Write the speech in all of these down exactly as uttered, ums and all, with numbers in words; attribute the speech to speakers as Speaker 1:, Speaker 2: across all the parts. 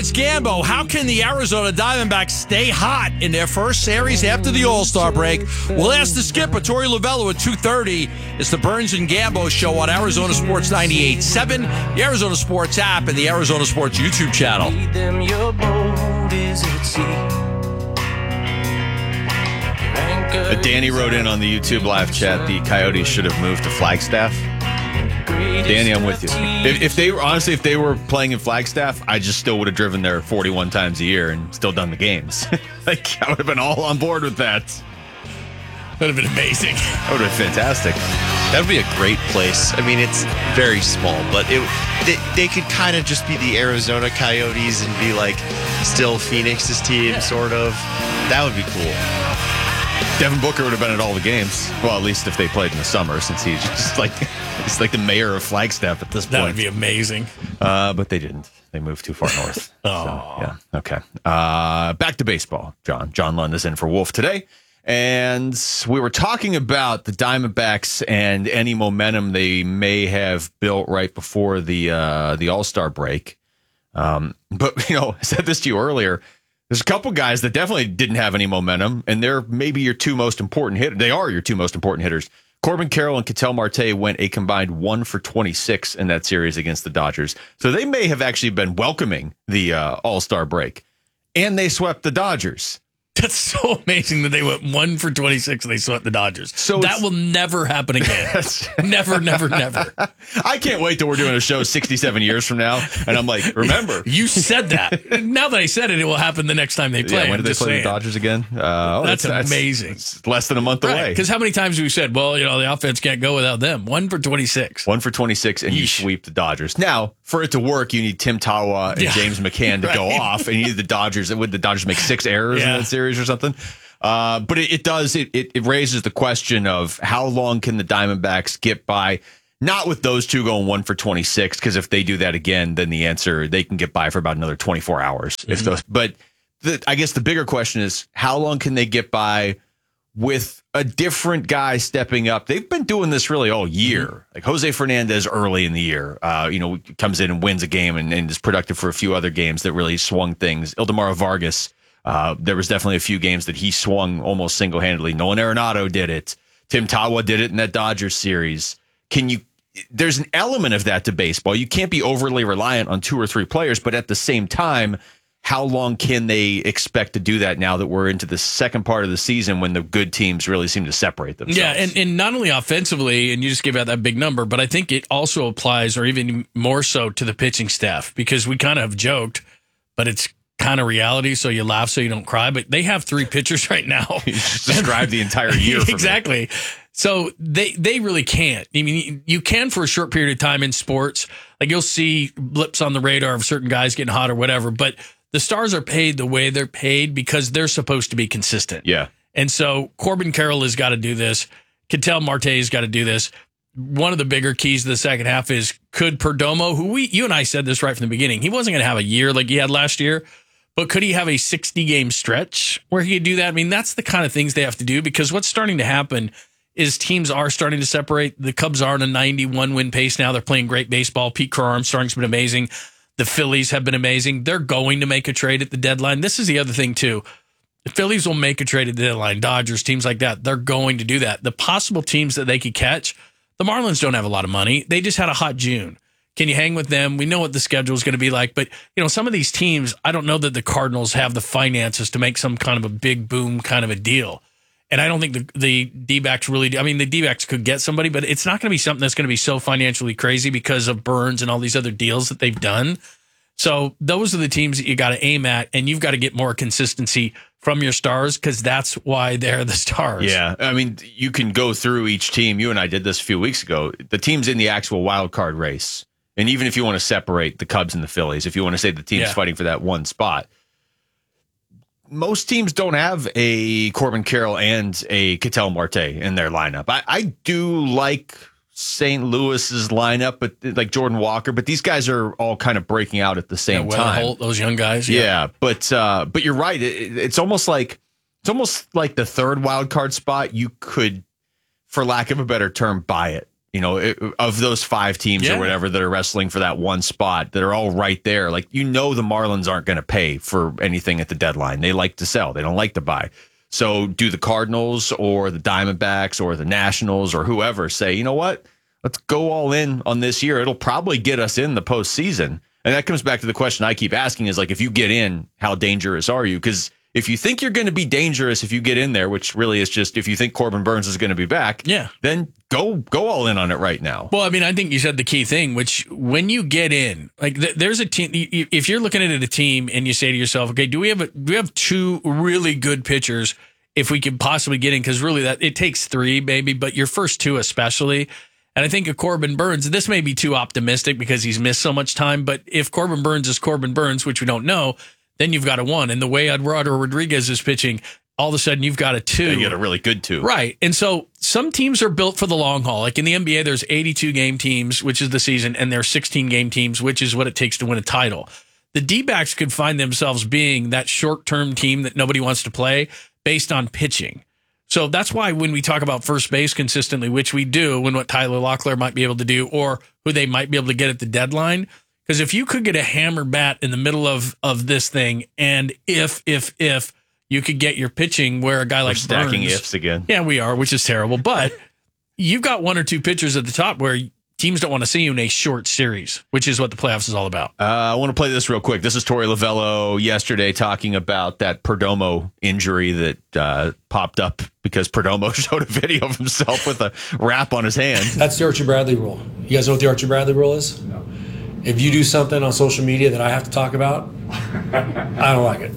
Speaker 1: it's Gambo. How can the Arizona Diamondbacks stay hot in their first series after the All-Star break? We'll ask the skipper, Torey Lovello, at two thirty. It's the Burns and Gambo show on Arizona Sports ninety-eight point seven, the Arizona Sports app, and the Arizona Sports YouTube channel.
Speaker 2: Uh, Danny wrote in on the YouTube live chat, the Coyotes should have moved to Flagstaff. Danny, I'm with you. If, if they were, honestly, if they were playing in Flagstaff, I just still would have driven there forty-one times a year and still done the games. Like, I would have been all on board with that.
Speaker 1: That would have been amazing.
Speaker 2: That would have been fantastic.
Speaker 3: That would be a great place. I mean, it's very small, but it they, they could kind of just be the Arizona Coyotes and be like still Phoenix's team, yeah. sort of. That would be cool.
Speaker 2: Devin Booker would have been at all the games. Well, at least if they played in the summer, since he's just like he's like the mayor of Flagstaff at this point.
Speaker 1: That would be amazing.
Speaker 2: Uh, but they didn't. They moved too far north.
Speaker 1: Oh,
Speaker 2: so, yeah. Okay. Uh, back to baseball. John. John Lund is in for Wolf today. And we were talking about the Diamondbacks and any momentum they may have built right before the uh, the All-Star break. Um, but, you know, I said this to you earlier. There's a couple guys that definitely didn't have any momentum, and they're maybe your two most important hitters. They are your two most important hitters. Corbin Carroll and Ketel Marte went a combined one for twenty-six in that series against the Dodgers. So they may have actually been welcoming the uh, All-Star break, and they swept the Dodgers.
Speaker 1: That's so amazing that they went one for twenty-six and they swept the Dodgers. So that will never happen again. never, never, never.
Speaker 2: I can't wait till we're doing a show sixty-seven years from now. And I'm like, remember.
Speaker 1: You said that. Now that I said it, it will happen the next time they play.
Speaker 2: Yeah, when do they play saying. the Dodgers again? Uh, oh,
Speaker 1: that's, that's amazing.
Speaker 2: That's less than a month
Speaker 1: right.
Speaker 2: away.
Speaker 1: Because how many times have we said, well, you know, the offense can't go without them? One for twenty-six.
Speaker 2: One for twenty-six, and Yeesh. you sweep the Dodgers. Now, for it to work, you need Tim Tawa and yeah. James McCann to right. go off, and you need the Dodgers. Would the Dodgers make six errors yeah. in that series or something? Uh, but it, it does, it, it, it raises the question of how long can the Diamondbacks get by, not with those two going one for twenty-six, because if they do that again, then the answer, they can get by for about another twenty-four hours. Mm-hmm. If those, but the, I guess the bigger question is, how long can they get by with a different guy stepping up? They've been doing this really all year. Mm-hmm. Like Jose Fernandez early in the year, uh, you know, comes in and wins a game and, and is productive for a few other games that really swung things. Ildemaro Vargas, Uh, there was definitely a few games that he swung almost single-handedly. Nolan Arenado did it. Tim Tawa did it in that Dodgers series. Can you? There's an element of that to baseball. You can't be overly reliant on two or three players, but at the same time, how long can they expect to do that now that we're into the second part of the season when the good teams really seem to separate themselves?
Speaker 1: Yeah, and, and not only offensively, and you just gave out that big number, but I think it also applies, or even more so, to the pitching staff, because we kind of have joked, but it's kind of reality, so you laugh so you don't cry, but they have three pitchers right now.
Speaker 2: You just described the entire year for
Speaker 1: exactly.
Speaker 2: Me.
Speaker 1: So they they really can't. I mean, you can for a short period of time in sports. Like you'll see blips on the radar of certain guys getting hot or whatever, but the stars are paid the way they're paid because they're supposed to be consistent.
Speaker 2: Yeah.
Speaker 1: And so Corbin Carroll has got to do this. Ketel Marte's got to do this. One of the bigger keys to the second half is, could Perdomo, who we you and I said this right from the beginning, he wasn't going to have a year like he had last year. But could he have a sixty-game stretch where he could do that? I mean, that's the kind of things they have to do, because what's starting to happen is teams are starting to separate. The Cubs are on a ninety-one win pace now. They're playing great baseball. Pete Crow Armstrong's been amazing. The Phillies have been amazing. They're going to make a trade at the deadline. This is the other thing, too. The Phillies will make a trade at the deadline. Dodgers, teams like that, they're going to do that. The possible teams that they could catch, the Marlins don't have a lot of money. They just had a hot June. Can you hang with them? We know what the schedule is going to be like, but you know, some of these teams, I don't know that the Cardinals have the finances to make some kind of a big boom kind of a deal. And I don't think the, the D-backs really do. I mean, the D-backs could get somebody, but it's not going to be something that's going to be so financially crazy because of Burns and all these other deals that they've done. So those are the teams that you got to aim at, and you've got to get more consistency from your stars, because that's why they're the stars.
Speaker 2: Yeah, I mean, you can go through each team. You and I did this a few weeks ago. The teams in the actual wild card race. And even if you want to separate the Cubs and the Phillies, if you want to say the team's yeah. fighting for that one spot, most teams don't have a Corbin Carroll and a Ketel Marte in their lineup. I, I do like Saint Louis's lineup, but like Jordan Walker, but these guys are all kind of breaking out at the same
Speaker 1: yeah,
Speaker 2: time.
Speaker 1: Holt, those young guys.
Speaker 2: Yeah,
Speaker 1: yeah
Speaker 2: but uh, but you're right. It, it's almost like it's almost like the third wild card spot. You could, for lack of a better term, buy it. You know, it, of those five teams
Speaker 1: yeah.
Speaker 2: or whatever that are wrestling for that one spot that are all right there, like, you know, the Marlins aren't going to pay for anything at the deadline. They like to sell. They don't like to buy. So do the Cardinals or the Diamondbacks or the Nationals or whoever say, you know what, let's go all in on this year. It'll probably get us in the postseason. And that comes back to the question I keep asking is, like, if you get in, how dangerous are you? Because if you think you're going to be dangerous if you get in there, which really is just if you think Corbin Burnes is going to be back,
Speaker 1: yeah,
Speaker 2: then go go all in on it right now.
Speaker 1: Well, I mean, I think you said the key thing, which when you get in, like th- there's a team, if you're looking at a team and you say to yourself, okay, do we have a, do we have two really good pitchers if we could possibly get in? Because really that it takes three maybe, but your first two especially. And I think of Corbin Burnes, this may be too optimistic because he's missed so much time, but if Corbin Burnes is Corbin Burnes, which we don't know, then you've got a one. And the way Eduardo Rodriguez is pitching, all of a sudden you've got a two.
Speaker 2: Yeah, you get a really good two.
Speaker 1: Right. And so some teams are built for the long haul. Like in the N B A, there's eighty-two game teams, which is the season, and there's sixteen game teams, which is what it takes to win a title. The D-backs could find themselves being that short-term team that nobody wants to play based on pitching. So that's why when we talk about first base consistently, which we do, when what Tyler Locklear might be able to do or who they might be able to get at the deadline, because if you could get a hammer bat in the middle of, of this thing, and if, if, if you could get your pitching where a guy
Speaker 2: We're
Speaker 1: like
Speaker 2: stacking
Speaker 1: Burnes,
Speaker 2: ifs again.
Speaker 1: Yeah, we are, which is terrible. But you've got one or two pitchers at the top where teams don't want to see you in a short series, which is what the playoffs is all about.
Speaker 2: Uh, I want to play this real quick. This is Torey Lovello yesterday talking about that Perdomo injury that uh, popped up because Perdomo showed a video of himself with a wrap on his hand.
Speaker 4: That's the Archie Bradley rule. You guys know what the Archie Bradley rule is? No. If you do something on social media that I have to talk about, I don't like it.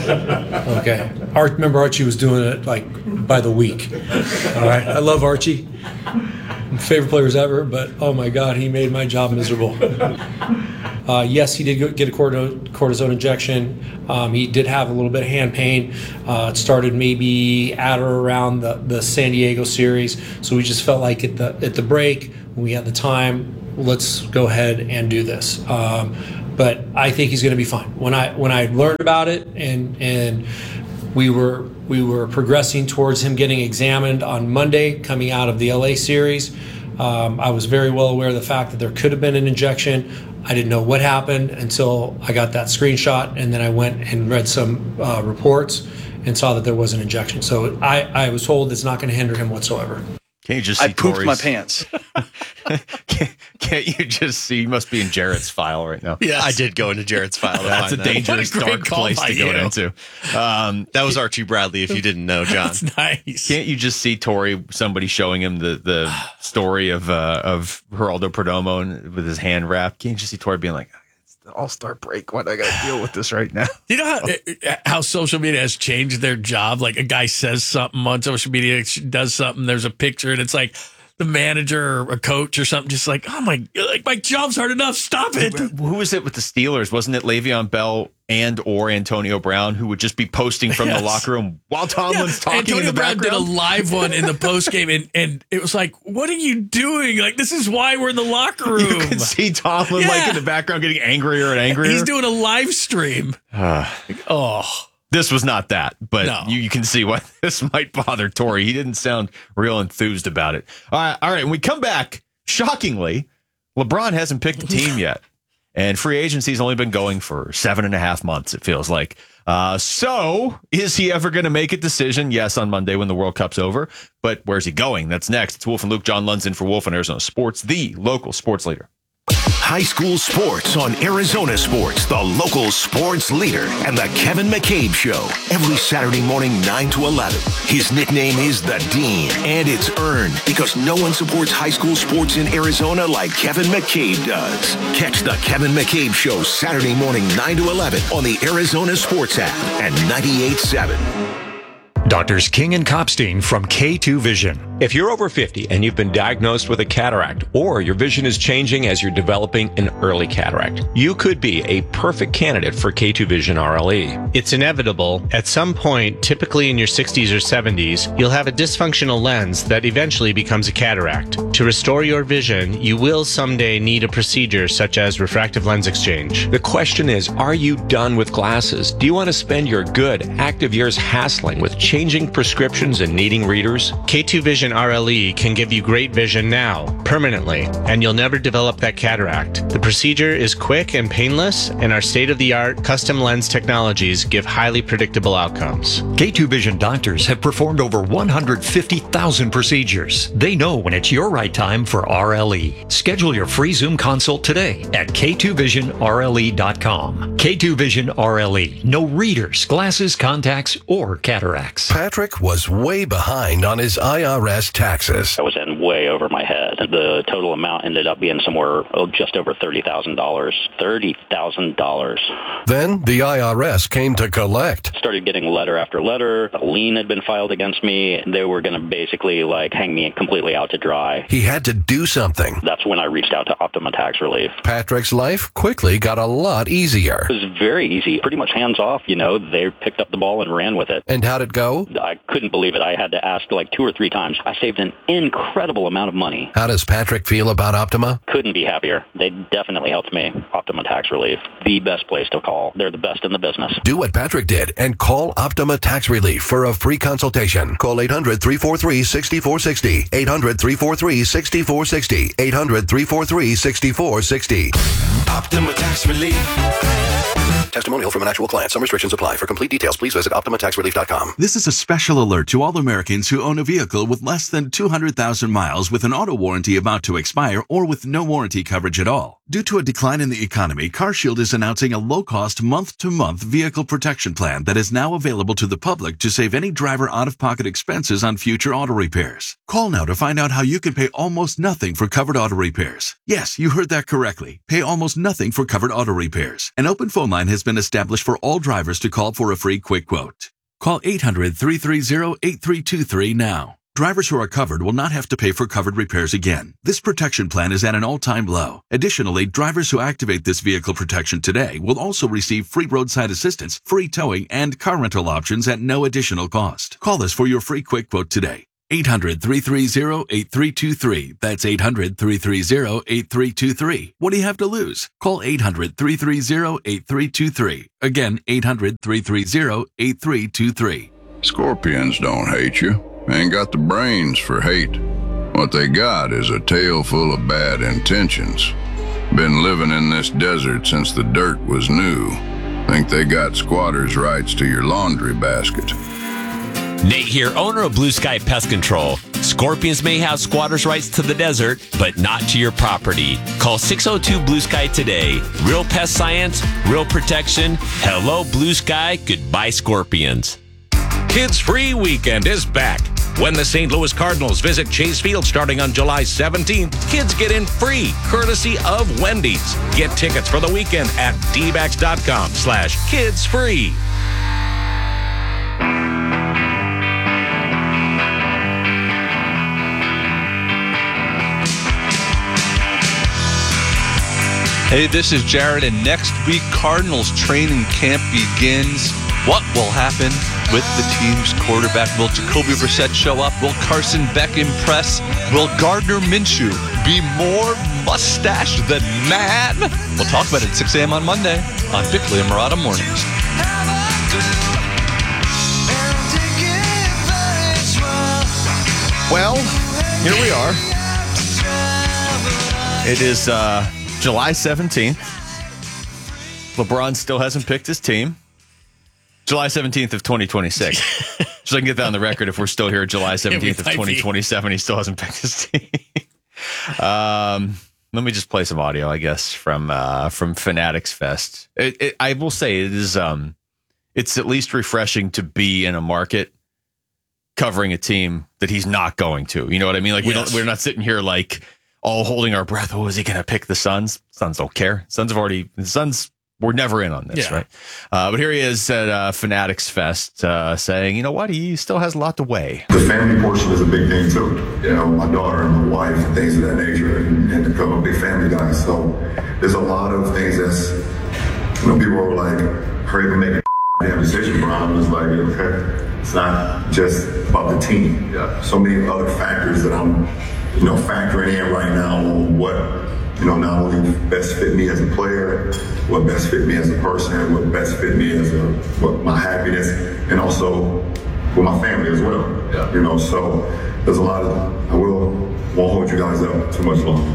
Speaker 4: Okay. Art, remember Archie was doing it like by the week. All right. I love Archie. Favorite players ever, but oh my God, he made my job miserable. Uh, yes, he did get a cortisone injection. Um, he did have a little bit of hand pain. Uh, it started maybe at or around the, the San Diego series. So we just felt like at the at the break, when we had the time, let's go ahead and do this. Um, but I think he's going to be fine. When I when I learned about it and and we were we were progressing towards him getting examined on Monday, coming out of the L A series. Um, I was very well aware of the fact that there could have been an injection. I didn't know what happened until I got that screenshot, and then I went and read some uh, reports and saw that there was an injection. So I, I was told it's not going to hinder him whatsoever.
Speaker 2: Can't you just see
Speaker 5: I pooped
Speaker 2: Torey's?
Speaker 5: my pants.
Speaker 2: can't, can't you just see? You must be in Jarrett's file right now.
Speaker 3: Yeah, I did go into Jarrett's file.
Speaker 2: That's a
Speaker 3: that.
Speaker 2: dangerous, dark place to go
Speaker 1: you.
Speaker 2: into. Um,
Speaker 3: that was Archie Bradley, if you didn't know, John.
Speaker 1: That's nice.
Speaker 2: Can't you just see Torey, somebody showing him the, the story of uh, of Geraldo Perdomo and, with his hand wrapped? Can't you just see Torey being like, it's the All-Star break. Why do I got to deal with this right now?
Speaker 1: You know how, how social media has changed their job? Like a guy says something on social media, does something, there's a picture, and it's like the manager or a coach or something just like, oh my, like my job's hard enough. Stop it.
Speaker 2: Who was it with the Steelers? Wasn't it Le'Veon Bell and or Antonio Brown who would just be posting from yes. the locker room while Tomlin's yeah. talking
Speaker 1: Antonio
Speaker 2: in the
Speaker 1: Brown
Speaker 2: background?
Speaker 1: did a live one in the post game, and, and it was like, what are you doing? Like, this is why we're in the locker room.
Speaker 2: You can see Tomlin yeah. like in the background getting angrier and angrier.
Speaker 1: He's doing a live stream. like, oh.
Speaker 2: This was not that, but
Speaker 1: no.
Speaker 2: you, you can see why this might bother Torey. He didn't sound real enthused about it. All right, all right. When we come back, shockingly, LeBron hasn't picked a team yet, and free agency's only been going for seven and a half months, it feels like. Uh, so is he ever going to make a decision? Yes, on Monday when the World Cup's over, but where's he going? That's next. It's Wolf and Luke, John Lunds in for Wolf on Arizona Sports, the local sports leader.
Speaker 6: High school sports on Arizona Sports, the local sports leader, and the Kevin McCabe Show. Every Saturday morning, nine to eleven. His nickname is The Dean, and it's earned because no one supports high school sports in Arizona like Kevin McCabe does. Catch the Kevin McCabe Show Saturday morning, nine to eleven on the Arizona Sports app and ninety-eight point seven.
Speaker 7: Doctors King and Kopstein from K two Vision.
Speaker 8: If you're over fifty and you've been diagnosed with a cataract, or your vision is changing as you're developing an early cataract, you could be a perfect candidate for K two Vision R L E.
Speaker 9: It's inevitable. At some point, typically in your sixties or seventies, you'll have a dysfunctional lens that eventually becomes a cataract. To restore your vision, you will someday need a procedure such as refractive lens exchange.
Speaker 8: The question is, are you done with glasses? Do you want to spend your good, active years hassling with changing changing prescriptions and needing readers?
Speaker 9: K two Vision R L E can give you great vision now, permanently, and you'll never develop that cataract. The procedure is quick and painless, and our state-of-the-art custom lens technologies give highly predictable outcomes.
Speaker 7: K two Vision doctors have performed over one hundred fifty thousand procedures. They know when it's your right time for R L E. Schedule your free Zoom consult today at K two vision R L E dot com. K two Vision R L E. No readers, glasses, contacts, or cataracts.
Speaker 6: Patrick was way behind on his I R S taxes.
Speaker 5: I was in way over my head. The total amount ended up being somewhere oh, just over thirty thousand dollars. thirty thousand dollars.
Speaker 6: Then the I R S came to collect.
Speaker 5: Started getting letter after letter. A lien had been filed against me. They were going to basically like hang me completely out to dry.
Speaker 6: He had to do something.
Speaker 5: That's when I reached out to Optima Tax Relief.
Speaker 6: Patrick's life quickly got a lot easier.
Speaker 5: It was very easy, pretty much hands off. You know, they picked up the ball and ran with it.
Speaker 6: And how'd it go?
Speaker 5: I couldn't believe it. I had to ask like two or three times. I saved an incredible amount of money.
Speaker 6: How does Patrick feel about Optima?
Speaker 5: Couldn't be happier. They definitely helped me. Optima Tax Relief, the best place to call. They're the best in the business.
Speaker 6: Do what Patrick did and call Optima Tax Relief for a free consultation. Call eight hundred, three four three, six four six zero. eight hundred, three four three, six four six zero. eight hundred, three four three, six four six zero. Optima Tax Relief. Testimonial from an actual client. Some restrictions apply. For complete details, please visit Optima Tax Relief dot com.
Speaker 10: This is a special alert to all Americans who own a vehicle with less than two hundred thousand miles with an auto warranty about to expire or with no warranty coverage at all. Due to a decline in the economy, CarShield is announcing a low-cost month-to-month vehicle protection plan that is now available to the public to save any driver out-of-pocket expenses on future auto repairs. Call now to find out how you can pay almost nothing for covered auto repairs. Yes, you heard that correctly. Pay almost nothing for covered auto repairs. An open phone line has been established for all drivers to call for a free quick quote. Call eight hundred, three three zero, eight three two three now. Drivers who are covered will not have to pay for covered repairs again. This protection plan is at an all-time low. Additionally, drivers who activate this vehicle protection today will also receive free roadside assistance, free towing, and car rental options at no additional cost. Call us for your free quick quote today. eight hundred, three three zero, eight three two three. That's eight hundred, three three zero, eight three two three. What do you have to lose? Call eight hundred, three three zero, eight three two three. Again, eight hundred, three three zero, eight three two three.
Speaker 11: Scorpions don't hate you. Ain't got the brains for hate. What they got is a tail full of bad intentions. Been living in this desert since the dirt was new. Think they got squatters' rights to your laundry basket.
Speaker 12: Nate here, owner of Blue Sky Pest Control. Scorpions may have squatters' rights to the desert, but not to your property. Call six oh two Blue Sky today. Real pest science, real protection. Hello, Blue Sky. Goodbye, Scorpions.
Speaker 13: Kids Free Weekend is back. When the Saint Louis Cardinals visit Chase Field starting on July seventeenth, kids get in free, courtesy of Wendy's. Get tickets for the weekend at dbacks.com slash kids free.
Speaker 14: Hey, this is Jared, and next week Cardinals training camp begins. What will happen with the team's quarterback? Will Jacoby Brissett show up? Will Carson Beck impress? Will Gardner Minshew be more mustache than man? We'll talk about it at six a.m. on Monday on Bickley and Murata Mornings.
Speaker 2: Well, here we are. It is uh, July seventeenth. LeBron still hasn't picked his team. July seventeenth of twenty twenty-six. So I can get that on the record if we're still here July seventeenth of twenty twenty-seven. He still hasn't picked his team. um, let me just play some audio, I guess, from uh, from Fanatics Fest. It, it, I will say it is um, it's at least refreshing to be in a market covering a team that he's not going to. You know what I mean? Like we
Speaker 1: Yes.
Speaker 2: don't, we're not sitting here like all holding our breath. Oh, is he going to pick the Suns? Suns don't care. Suns have already. The Suns. We're never in on this,
Speaker 1: Yeah.
Speaker 2: right? Uh, but here he is at uh, Fanatics Fest uh, saying, you know what? He still has a lot to weigh.
Speaker 15: The family portion is a big thing, too. You know, my daughter and my wife and things of that nature, and, and to become a big family guy. So there's a lot of things that's, you know, people are like, hurry up and make a damn decision, bro. I'm just like, okay, it's not just about the team. Yeah. So many other factors that I'm, you know, factoring in right now on what, you know, not only best fit me as a player, what best fit me as a person, what best fit me as a, what my happiness, and also with my family as well. Yeah. You know, so there's a lot of, I will, won't hold you guys up too much longer.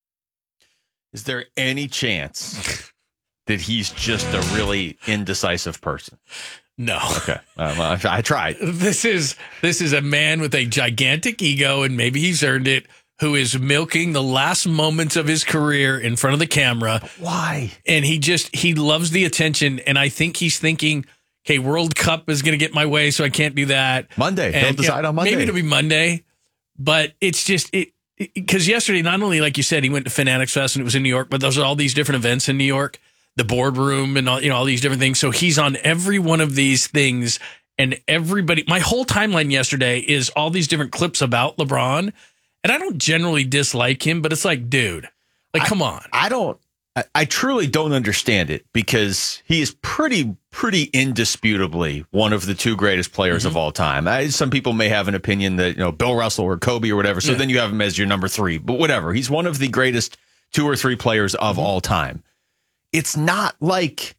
Speaker 2: Is there any chance that he's just a really indecisive person?
Speaker 1: No.
Speaker 2: Okay. Um, I, I tried.
Speaker 1: This is this is a man with a gigantic ego, and maybe he's earned it, who is milking the last moments of his career in front of the camera.
Speaker 2: Why?
Speaker 1: And he just, he loves the attention. And I think he's thinking, okay, World Cup is going to get my way, so I can't do that.
Speaker 2: Monday.
Speaker 1: And,
Speaker 2: He'll decide
Speaker 1: you know,
Speaker 2: on Monday.
Speaker 1: Maybe it'll be Monday. But it's just, it because yesterday, not only, like you said, he went to Fanatics Fest and it was in New York, but those are all these different events in New York, the boardroom and all, you know, all these different things. So he's on every one of these things, and everybody, my whole timeline yesterday is all these different clips about LeBron. And I don't generally dislike him, but it's like, dude, like,
Speaker 2: I,
Speaker 1: come on.
Speaker 2: I don't, I, I truly don't understand it, because he is pretty, pretty indisputably one of the two greatest players mm-hmm. of all time. I, some people may have an opinion that, you know, Bill Russell or Kobe or whatever. So yeah. then you have him as your number three, but whatever. He's one of the greatest two or three players of mm-hmm. all time. It's not like,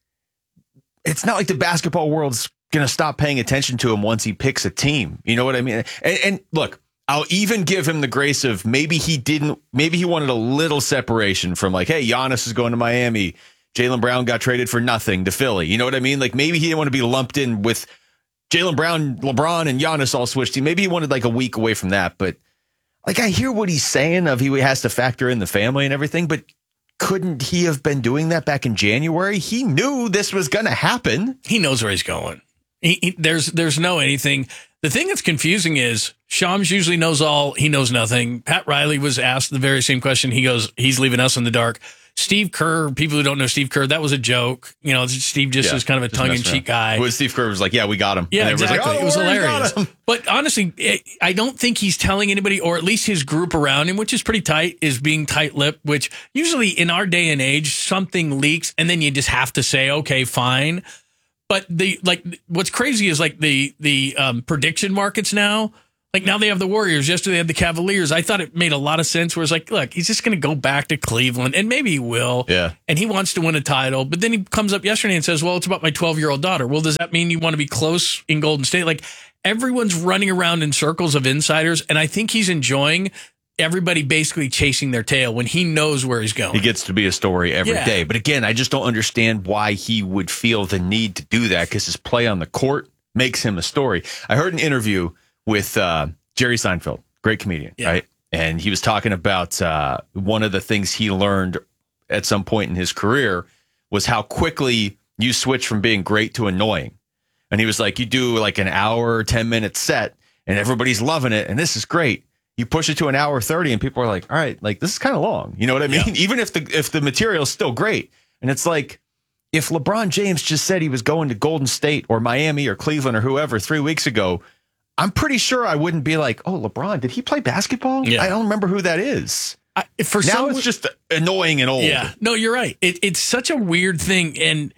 Speaker 2: it's not like the basketball world's going to stop paying attention to him once he picks a team. You know what I mean? And, and look, I'll even give him the grace of maybe he didn't, maybe he wanted a little separation from, like, hey, Giannis is going to Miami. Jaylen Brown got traded for nothing to Philly. You know what I mean? Like, maybe he didn't want to be lumped in with Jaylen Brown, LeBron, and Giannis all switched team. Maybe he wanted like a week away from that. But like, I hear what he's saying of he has to factor in the family and everything, but couldn't he have been doing that back in January? He knew this was going to happen.
Speaker 1: He knows where he's going. He, he, there's there's no anything. The thing that's confusing is Shams usually knows all. He knows nothing. Pat Riley was asked the very same question. He goes, he's leaving us in the dark. Steve Kerr, people who don't know Steve Kerr, that was a joke. You know, Steve just yeah, is kind of a tongue-in-cheek guy.
Speaker 2: Well, Steve Kerr was like, yeah, we got him.
Speaker 1: Yeah, exactly.
Speaker 2: Was like, oh,
Speaker 1: it was
Speaker 2: worry,
Speaker 1: hilarious. But honestly, it, I don't think he's telling anybody, or at least his group around him, which is pretty tight, is being tight-lipped, which usually in our day and age, something leaks, and then you just have to say, okay, fine. But the like, what's crazy is like the the um, prediction markets now. Like now they have the Warriors. Yesterday they had the Cavaliers. I thought it made a lot of sense. Where it's like, look, he's just going to go back to Cleveland, and maybe he will.
Speaker 2: Yeah. And
Speaker 1: he wants to win a title. But then he comes up yesterday and says, "Well, it's about my twelve-year-old daughter." Well, does that mean you want to be close in Golden State? Like everyone's running around in circles of insiders, and I think he's enjoying everybody basically chasing their tail when he knows where he's going.
Speaker 2: He gets to be a story every
Speaker 1: Yeah.
Speaker 2: day. But again, I just don't understand why he would feel the need to do that, because his play on the court makes him a story. I heard an interview with uh, Jerry Seinfeld, great comedian,
Speaker 1: Yeah.
Speaker 2: right? And he was talking about uh, one of the things he learned at some point in his career was how quickly you switch from being great to annoying. And he was like, you do like an hour, ten minute set, and everybody's loving it, and this is great. You push it to an hour thirty and people are like, all right, like this is kind of long. You know what I mean? Yeah. Even if the if the material is still great. And it's like, if LeBron James just said he was going to Golden State or Miami or Cleveland or whoever three weeks ago, I'm pretty sure I wouldn't be like, oh, LeBron, did he play basketball?
Speaker 1: Yeah.
Speaker 2: I don't remember who that is.
Speaker 1: I, for
Speaker 2: now
Speaker 1: some,
Speaker 2: it's just annoying and old.
Speaker 1: Yeah, no, you're right. It, it's such a weird thing. And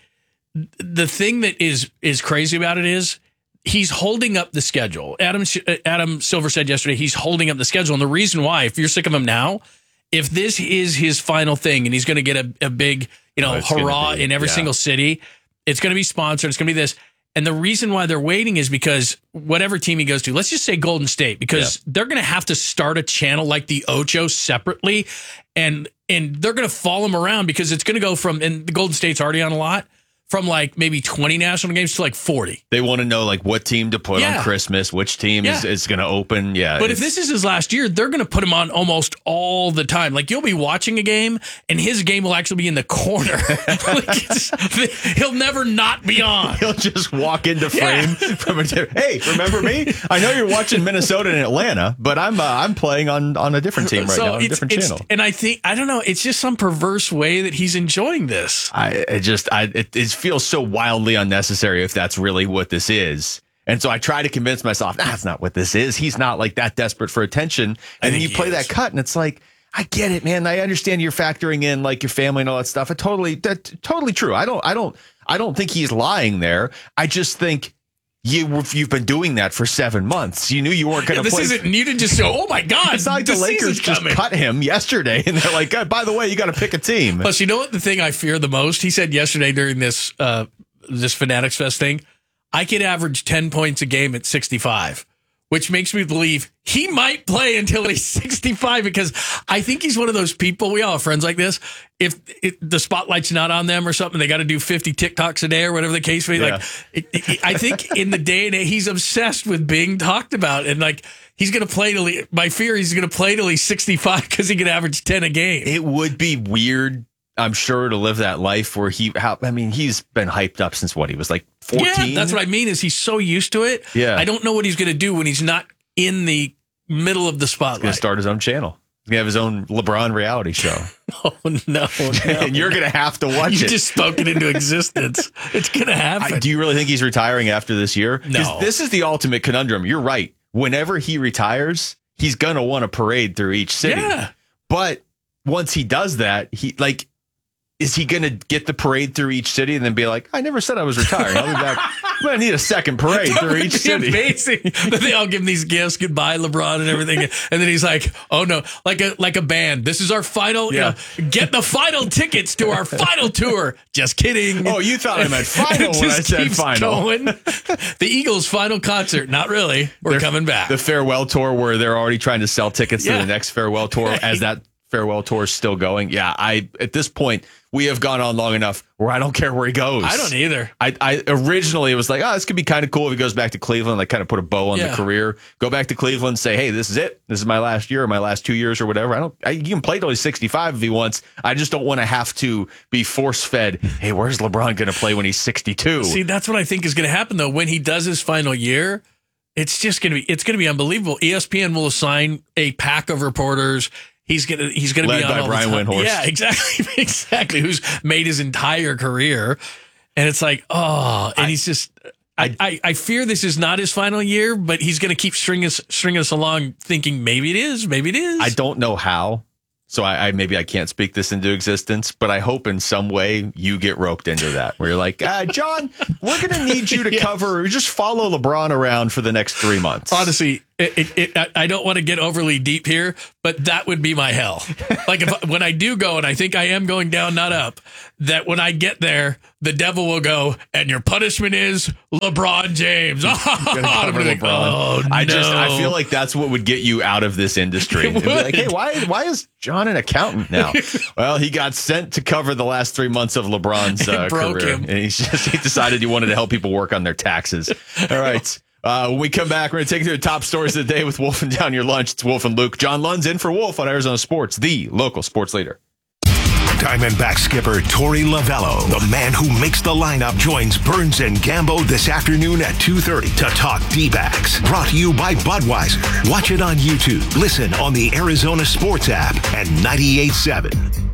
Speaker 1: the thing that is is crazy about it is, he's holding up the schedule. Adam Adam Silver said yesterday he's holding up the schedule. And the reason why, if you're sick of him now, if this is his final thing and he's going to get a, a big, you know,
Speaker 2: Oh, it's
Speaker 1: hurrah
Speaker 2: gonna be,
Speaker 1: in every
Speaker 2: yeah.
Speaker 1: single city, it's going to be sponsored. It's going to be this. And the reason why they're waiting is because whatever team he goes to, let's just say Golden State, because
Speaker 2: Yeah.
Speaker 1: they're going to have to start a channel like the Ocho separately. And, and they're going to follow him around because it's going to go from, and the Golden State's already on a lot, from like maybe twenty national games to like forty.
Speaker 2: They want to know like what team to put
Speaker 1: Yeah.
Speaker 2: on Christmas, which team is,
Speaker 1: Yeah.
Speaker 2: is going to open. Yeah.
Speaker 1: But if
Speaker 2: it's-
Speaker 1: this is his last year, they're going to put him on almost all the time. Like you'll be watching a game and his game will actually be in the corner. Like it's, he'll never not be on.
Speaker 2: He'll just walk into frame
Speaker 1: Yeah.
Speaker 2: from a different. Hey, remember me? I know you're watching Minnesota and Atlanta, but I'm uh, I'm playing on, on a different team right
Speaker 1: So
Speaker 2: now, on a
Speaker 1: it's-
Speaker 2: different
Speaker 1: it's-
Speaker 2: channel.
Speaker 1: And I think, I don't know, it's just some perverse way that he's enjoying this.
Speaker 2: I it just I it, it feels so wildly unnecessary if that's really what this is. And so I try to convince myself, nah, that's not what this is. He's not like that desperate for attention.
Speaker 1: I
Speaker 2: And then
Speaker 1: think
Speaker 2: you
Speaker 1: he
Speaker 2: play
Speaker 1: is.
Speaker 2: that cut and it's like, I get it, man. I understand you're factoring in like your family and all that stuff. I totally that's totally true. I don't I don't I don't think he's lying there. I just think you you've been doing that for seven months. You knew you weren't going to
Speaker 1: This
Speaker 2: play.
Speaker 1: isn't, you didn't just go, oh my God.
Speaker 2: It's not like the Lakers
Speaker 1: season's
Speaker 2: just
Speaker 1: coming.
Speaker 2: cut him yesterday and they're like, oh, by the way, you got to pick a team.
Speaker 1: Plus, you know what the thing I fear the most? He said yesterday during this uh, this Fanatics Fest thing, I could average ten points a game at sixty-five, which makes me believe he might play until he's sixty-five, because I think he's one of those people. We all have friends like this. If it, the spotlight's not on them or something, they got to do fifty TikToks a day or whatever the case may be.
Speaker 2: Yeah.
Speaker 1: Like, it, it, I think in the day and age, he's obsessed with being talked about. And like, he's going to play till he, my fear, he's going to play till he's sixty-five because he could average ten a game.
Speaker 2: It would be weird, I'm sure, to live that life where he, how, I mean, he's been hyped up since what, he was like fourteen?
Speaker 1: Yeah, that's what I mean, is he's so used to it.
Speaker 2: Yeah.
Speaker 1: I don't know what he's going to do when he's not in the middle of the spotlight.
Speaker 2: He's going to start his own channel. He's going to have his own LeBron reality show.
Speaker 1: Oh, no. no
Speaker 2: and you're going to have to watch
Speaker 1: you
Speaker 2: it.
Speaker 1: You just spoke it into existence. It's going to happen.
Speaker 2: I, do you really think he's retiring after this year?
Speaker 1: No.
Speaker 2: This is the ultimate conundrum. You're right. Whenever he retires, he's going to want a parade through each city.
Speaker 1: Yeah.
Speaker 2: But once he does that, he like, is he going to get the parade through each city and then be like, I never said I was retiring. I'll be back. I'm going to need a second parade
Speaker 1: that
Speaker 2: through
Speaker 1: would
Speaker 2: each
Speaker 1: be
Speaker 2: city.
Speaker 1: Amazing that they all give him these gifts, goodbye LeBron and everything, and then he's like, "Oh no!" Like a like a band. This is our final.
Speaker 2: Yeah.
Speaker 1: You know, get the final tickets to our final tour. Just kidding.
Speaker 2: Oh, you thought I meant final when I said final.
Speaker 1: Going. The Eagles' final concert. Not really. We're
Speaker 2: They're,
Speaker 1: coming back.
Speaker 2: The farewell tour, where they're already trying to sell tickets
Speaker 1: Yeah.
Speaker 2: to the next farewell tour
Speaker 1: Right.
Speaker 2: as that farewell tour is still going. Yeah, I at this point we have gone on long enough where I don't care where he goes.
Speaker 1: I don't either.
Speaker 2: I, I originally it was like, oh, this could be kind of cool if he goes back to Cleveland, like kind of put a bow on
Speaker 1: Yeah.
Speaker 2: the career. Go back to Cleveland, say, hey, this is it. This is my last year, or my last two years, or whatever. I don't. I, he can play till he's sixty-five if he wants. I just don't want to have to be force fed. Hey, where's LeBron going to play when he's sixty-two?
Speaker 1: See, that's what I think is going to happen though. When he does his final year, it's just going to be it's going to be unbelievable. E S P N will assign a pack of reporters. He's gonna he's gonna
Speaker 2: Led
Speaker 1: be on
Speaker 2: by
Speaker 1: all
Speaker 2: Brian
Speaker 1: the time.
Speaker 2: Windhorst.
Speaker 1: Yeah, exactly, exactly. Who's made his entire career, and it's like, oh, and I, he's just. I, I I fear this is not his final year, but he's gonna keep stringing us string us along, thinking maybe it is, maybe it is.
Speaker 2: I don't know how. So I, I maybe I can't speak this into existence, but I hope in some way you get roped into that, where you're like, ah, John, we're going to need you to yeah. cover, just follow LeBron around for the next three months.
Speaker 1: Honestly, it, it, it, I don't want to get overly deep here, but that would be my hell. Like if when I do go, and I think I am going down, not up, that when I get there, the devil will go, and your punishment is LeBron James. Oh,
Speaker 2: like, oh no. I just I feel like that's what would get you out of this industry. It'd be like, hey, why why is John an accountant now? Well, he got sent to cover the last three months of LeBron's uh, career, him. and he's just he decided he wanted to help people work on their taxes. All right. Uh, when we come back, we're going to take you through the top stories of the day with Wolf and Down Your Lunch. It's Wolf and Luke. John Lund's in for Wolf on Arizona Sports, the local sports leader.
Speaker 6: Diamondback skipper Torey Lovello, the man who makes the lineup, joins Burns and Gambo this afternoon at two thirty to talk D-backs. Brought to you by Budweiser. Watch it on YouTube. Listen on the Arizona Sports app and ninety-eight point seven.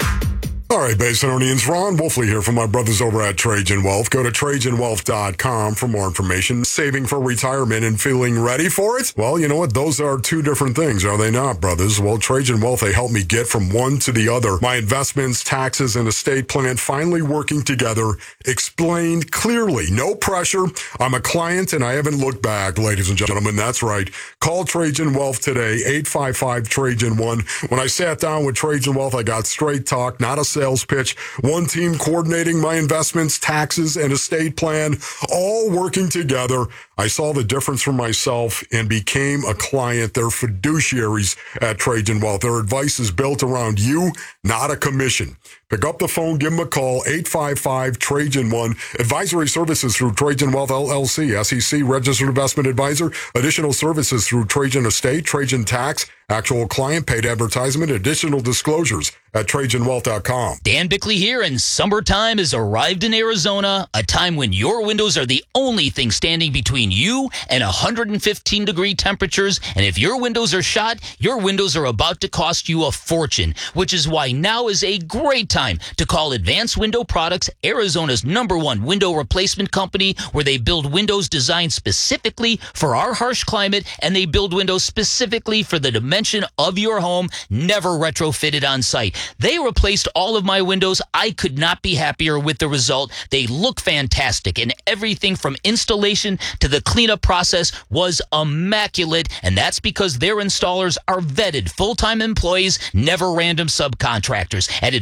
Speaker 16: All right, Basinonians, Ron Wolfley here from my brothers over at Trajan Wealth. Go to Trajan Wealth dot com for more information. Saving for retirement and feeling ready for it? Well, you know what? Those are two different things, are they not, brothers? Well, Trajan Wealth, they help me get from one to the other. My investments, taxes, and estate plan finally working together, explained clearly. No pressure. I'm a client, and I haven't looked back, ladies and gentlemen. That's right. Call Trajan Wealth today, eight five five, Trajan one. When I sat down with Trajan Wealth, I got straight talk, not a sales pitch. One team coordinating my investments, taxes, and estate plan, all working together. I saw the difference for myself and became a client. They're fiduciaries at Trajan Wealth. Their advice is built around you, not a commission. Pick up the phone, give them a call, eight five five, Trajan one. Advisory services through Trajan Wealth, L L C, S E C, Registered Investment Advisor. Additional services through Trajan Estate, Trajan Tax, actual client, paid advertisement, additional disclosures at Trajan Wealth dot com.
Speaker 17: Dan Bickley here, and summertime has arrived in Arizona, a time when your windows are the only thing standing between you and one hundred fifteen degree temperatures. And if your windows are shot, your windows are about to cost you a fortune, which is why now is a great time to call Advanced Window Products, Arizona's number one window replacement company, where they build windows designed specifically for our harsh climate, and they build windows specifically for the dimension of your home, never retrofitted on site. They replaced all of my windows. I could not be happier with the result. They look fantastic, and everything from installation to the cleanup process was immaculate, and that's because their installers are vetted full-time employees, never random subcontractors. At Advanced Window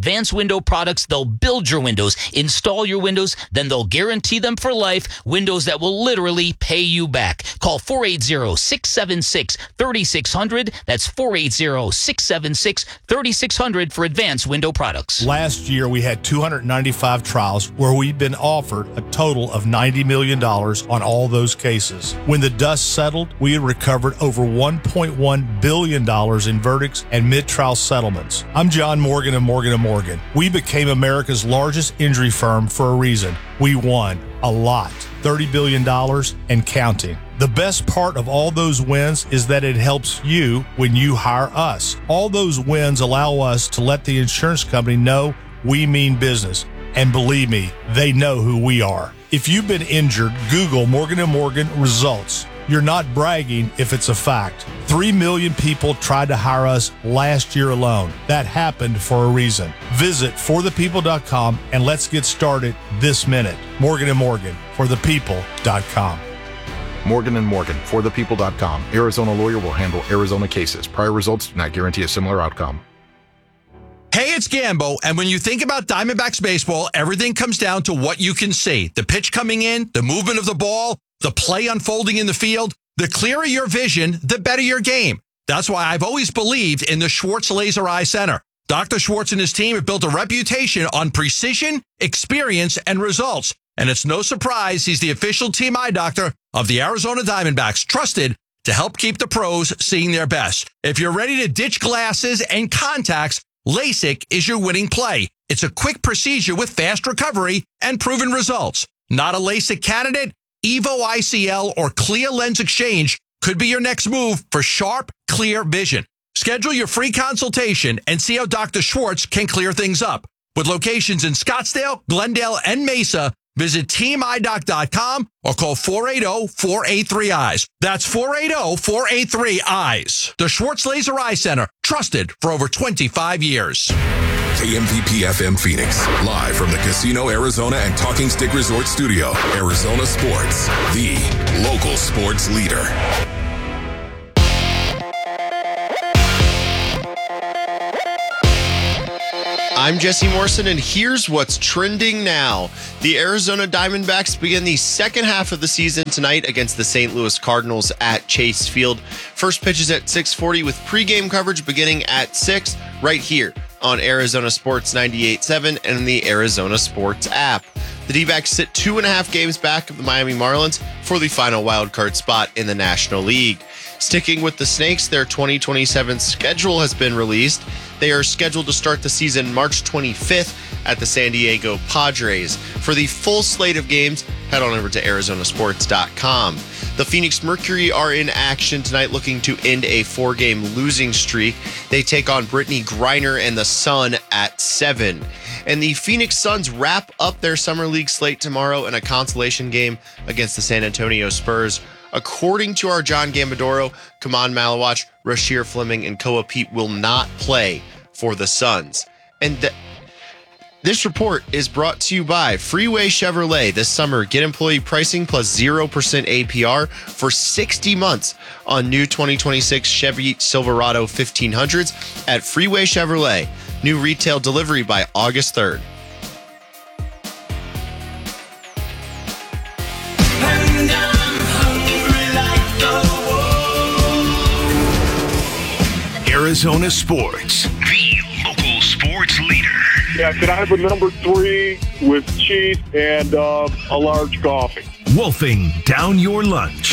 Speaker 17: Window Products. They'll build your windows, install your windows, then they'll guarantee them for life. Windows that will literally pay you back. Call four eight zero, six seven six, three six zero zero. That's four eight zero, six seven six, three six zero zero for Advanced Window Products.
Speaker 18: Last year, we had two hundred ninety-five trials where we've been offered a total of ninety million dollars on all those cases. When the dust settled, we had recovered over one point one billion dollars in verdicts and mid-trial settlements. I'm John Morgan of Morgan and Morgan. We became America's largest injury firm for a reason. We won a lot, thirty billion dollars and counting. The best part of all those wins is that it helps you when you hire us. All those wins allow us to let the insurance company know we mean business. And believe me, they know who we are. If you've been injured, Google Morgan and Morgan results. You're not bragging if it's a fact. Three million people tried to hire us last year alone. That happened for a reason. Visit for the people dot com and let's get started this minute. Morgan and Morgan, for the people dot com.
Speaker 19: Morgan and Morgan, for the people dot com. Arizona lawyer will handle Arizona cases. Prior results do not guarantee a similar outcome.
Speaker 20: Hey, it's Gambo, and when you think about Diamondbacks baseball, everything comes down to what you can see. The pitch coming in, the movement of the ball, the play unfolding in the field. The clearer your vision, the better your game. That's why I've always believed in the Schwartz Laser Eye Center. Doctor Schwartz and his team have built a reputation on precision, experience, and results. And it's no surprise he's the official team eye doctor of the Arizona Diamondbacks, trusted to help keep the pros seeing their best. If you're ready to ditch glasses and contacts, LASIK is your winning play. It's a quick procedure with fast recovery and proven results. Not a LASIK candidate? Evo I C L or Clear Lens Exchange could be your next move for sharp, clear vision. Schedule your free consultation and see how Doctor Schwartz can clear things up. With locations in Scottsdale, Glendale, and Mesa, visit team eye doc dot com or call four eight zero, four eight three, eyes. That's four eight zero, four eight three, eyes. The Schwartz Laser Eye Center, trusted for over twenty-five years.
Speaker 21: K M V P F M Phoenix, live from the Casino Arizona and Talking Stick Resort Studio. Arizona Sports, the local sports leader.
Speaker 3: I'm Jesse Morrison, and here's what's trending now. The Arizona Diamondbacks begin the second half of the season tonight against the Saint Louis Cardinals at Chase Field. First pitch is at six forty with pregame coverage beginning at six right here on Arizona Sports ninety-eight point seven and the Arizona Sports app. The D-backs sit two and a half games back of the Miami Marlins for the final wildcard spot in the National League. Sticking with the Snakes, their twenty twenty-seven schedule has been released. They are scheduled to start the season March twenty-fifth at the San Diego Padres. For the full slate of games, head on over to arizona sports dot com. The Phoenix Mercury are in action tonight, looking to end a four-game losing streak. They take on Brittany Griner and the Sun at seven. And the Phoenix Suns wrap up their summer league slate tomorrow in a consolation game against the San Antonio Spurs. According to our John Gambadoro, Kaman Malawach, Rashir Fleming, and Koa Pete will not play for the Suns. And th- this report is brought to you by Freeway Chevrolet. This summer, get employee pricing plus zero percent A P R for sixty months on new twenty twenty-six Chevy Silverado fifteen hundreds at Freeway Chevrolet. New retail delivery by August third.
Speaker 6: Arizona Sports, the local sports leader.
Speaker 22: Yeah, could I have a number three with cheese and uh, a large coffee?
Speaker 6: Wolfing down your lunch.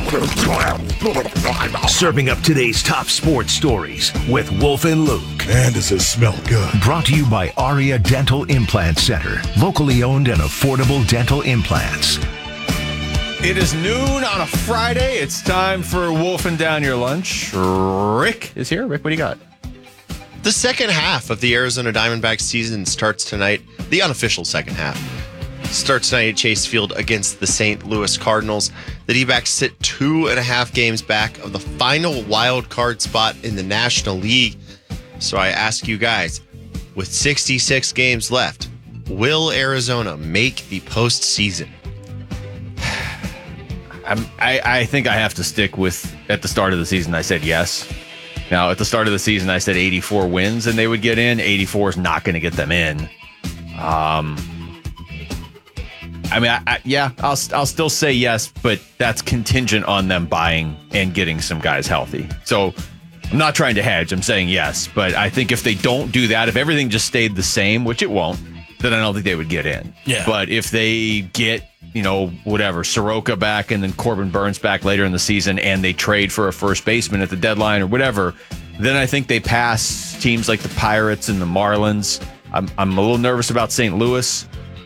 Speaker 6: Serving up today's top sports stories with Wolf and Luke.
Speaker 23: Man, does it smell good.
Speaker 6: Brought to you by Aria Dental Implant Center. Locally owned and affordable dental implants.
Speaker 2: It is noon on a Friday. It's time for Wolfing Down Your Lunch. Rick is here. Rick, what do you got?
Speaker 3: The second half of the Arizona Diamondbacks season starts tonight. The unofficial second half starts tonight at Chase Field against the Saint Louis Cardinals. The D-backs sit two and a half games back of the final wild card spot in the National League. So I ask you guys, with sixty-six games left, will Arizona make the postseason?
Speaker 2: I'm, I, I think I have to stick with, at the start of the season, I said yes. Now, at the start of the season, I said eighty-four wins and they would get in. eighty-four is not going to get them in. Um, I mean, I, I, yeah, I'll I'll still say yes, but that's contingent on them buying and getting some guys healthy. So I'm not trying to hedge. I'm saying yes, but I think if they don't do that, if everything just stayed the same, which it won't, then I don't think they would get in.
Speaker 1: Yeah.
Speaker 2: But if they get, you know, whatever, Soroka back and then Corbin Burns back later in the season and they trade for a first baseman at the deadline or whatever, then I think they pass teams like the Pirates and the Marlins. I'm, I'm a little nervous about Saint Louis.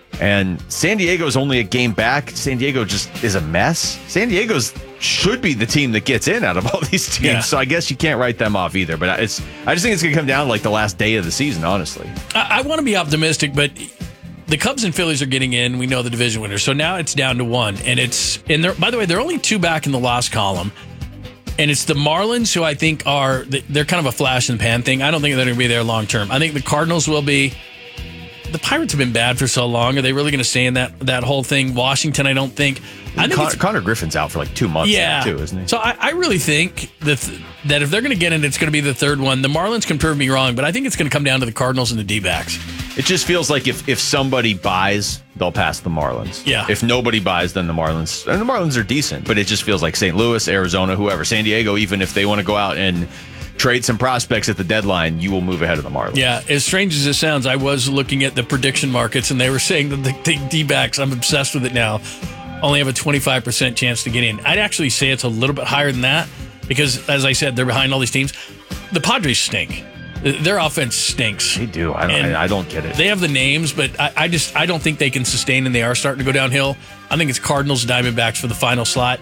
Speaker 2: And San Diego's only a game back. San Diego just is a mess. San Diego's should be the team that gets in out of all these teams.
Speaker 1: Yeah.
Speaker 2: So I guess you can't write them off either. But it's I just think it's going to come down to like the last day of the season, honestly.
Speaker 1: I, I want to be optimistic, but the Cubs and Phillies are getting in. We know the division winners. So now it's down to one. And it's, and they're, by the way, they're only two back in the loss column. And it's the Marlins who I think are, they're kind of a flash in the pan thing. I don't think they're going to be there long term. I think the Cardinals will be. The Pirates have been bad for so long. Are they really going to stay in that that whole thing? Washington, I don't think. I think
Speaker 2: Con- Connor Griffin's out for like two months
Speaker 1: yeah.
Speaker 2: now too, isn't he?
Speaker 1: So I, I really think that th- that if they're going to get in, it's going to be the third one. The Marlins can prove me wrong, but I think it's going to come down to the Cardinals and the D-backs.
Speaker 2: It just feels like if, if somebody buys, they'll pass the Marlins.
Speaker 1: Yeah.
Speaker 2: If nobody buys, then the Marlins. And the Marlins are decent, but it just feels like Saint Louis, Arizona, whoever, San Diego, even if they want to go out and trade some prospects at the deadline, you will move ahead of the Marlins.
Speaker 1: Yeah, as strange as it sounds, I was looking at the prediction markets, and they were saying that the, the D-backs, I'm obsessed with it now, only have a twenty-five percent chance to get in. I'd actually say it's a little bit higher than that because, as I said, they're behind all these teams. The Padres stink. Their offense stinks.
Speaker 2: They do. I don't, I, I don't get it.
Speaker 1: They have the names, but I, I just I don't think they can sustain, and they are starting to go downhill. I think it's Cardinals, Diamondbacks for the final slot.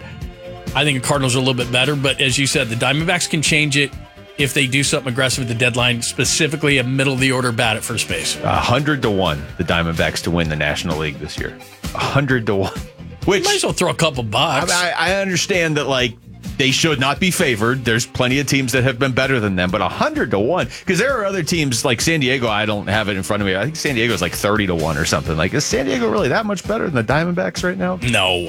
Speaker 1: I think the Cardinals are a little bit better, but as you said, the Diamondbacks can change it if they do something aggressive at the deadline, specifically a middle-of-the-order bat at first base.
Speaker 2: A hundred to one, the Diamondbacks to win the National League this year. A hundred to one. Which,
Speaker 1: you might as well throw a couple bucks.
Speaker 2: I, I understand that, like, they should not be favored. There's plenty of teams that have been better than them, but a hundred to one, because there are other teams like San Diego. I don't have it in front of me. I think San Diego is like thirty to one or something. Like, is San Diego really that much better than the Diamondbacks right now?
Speaker 1: No.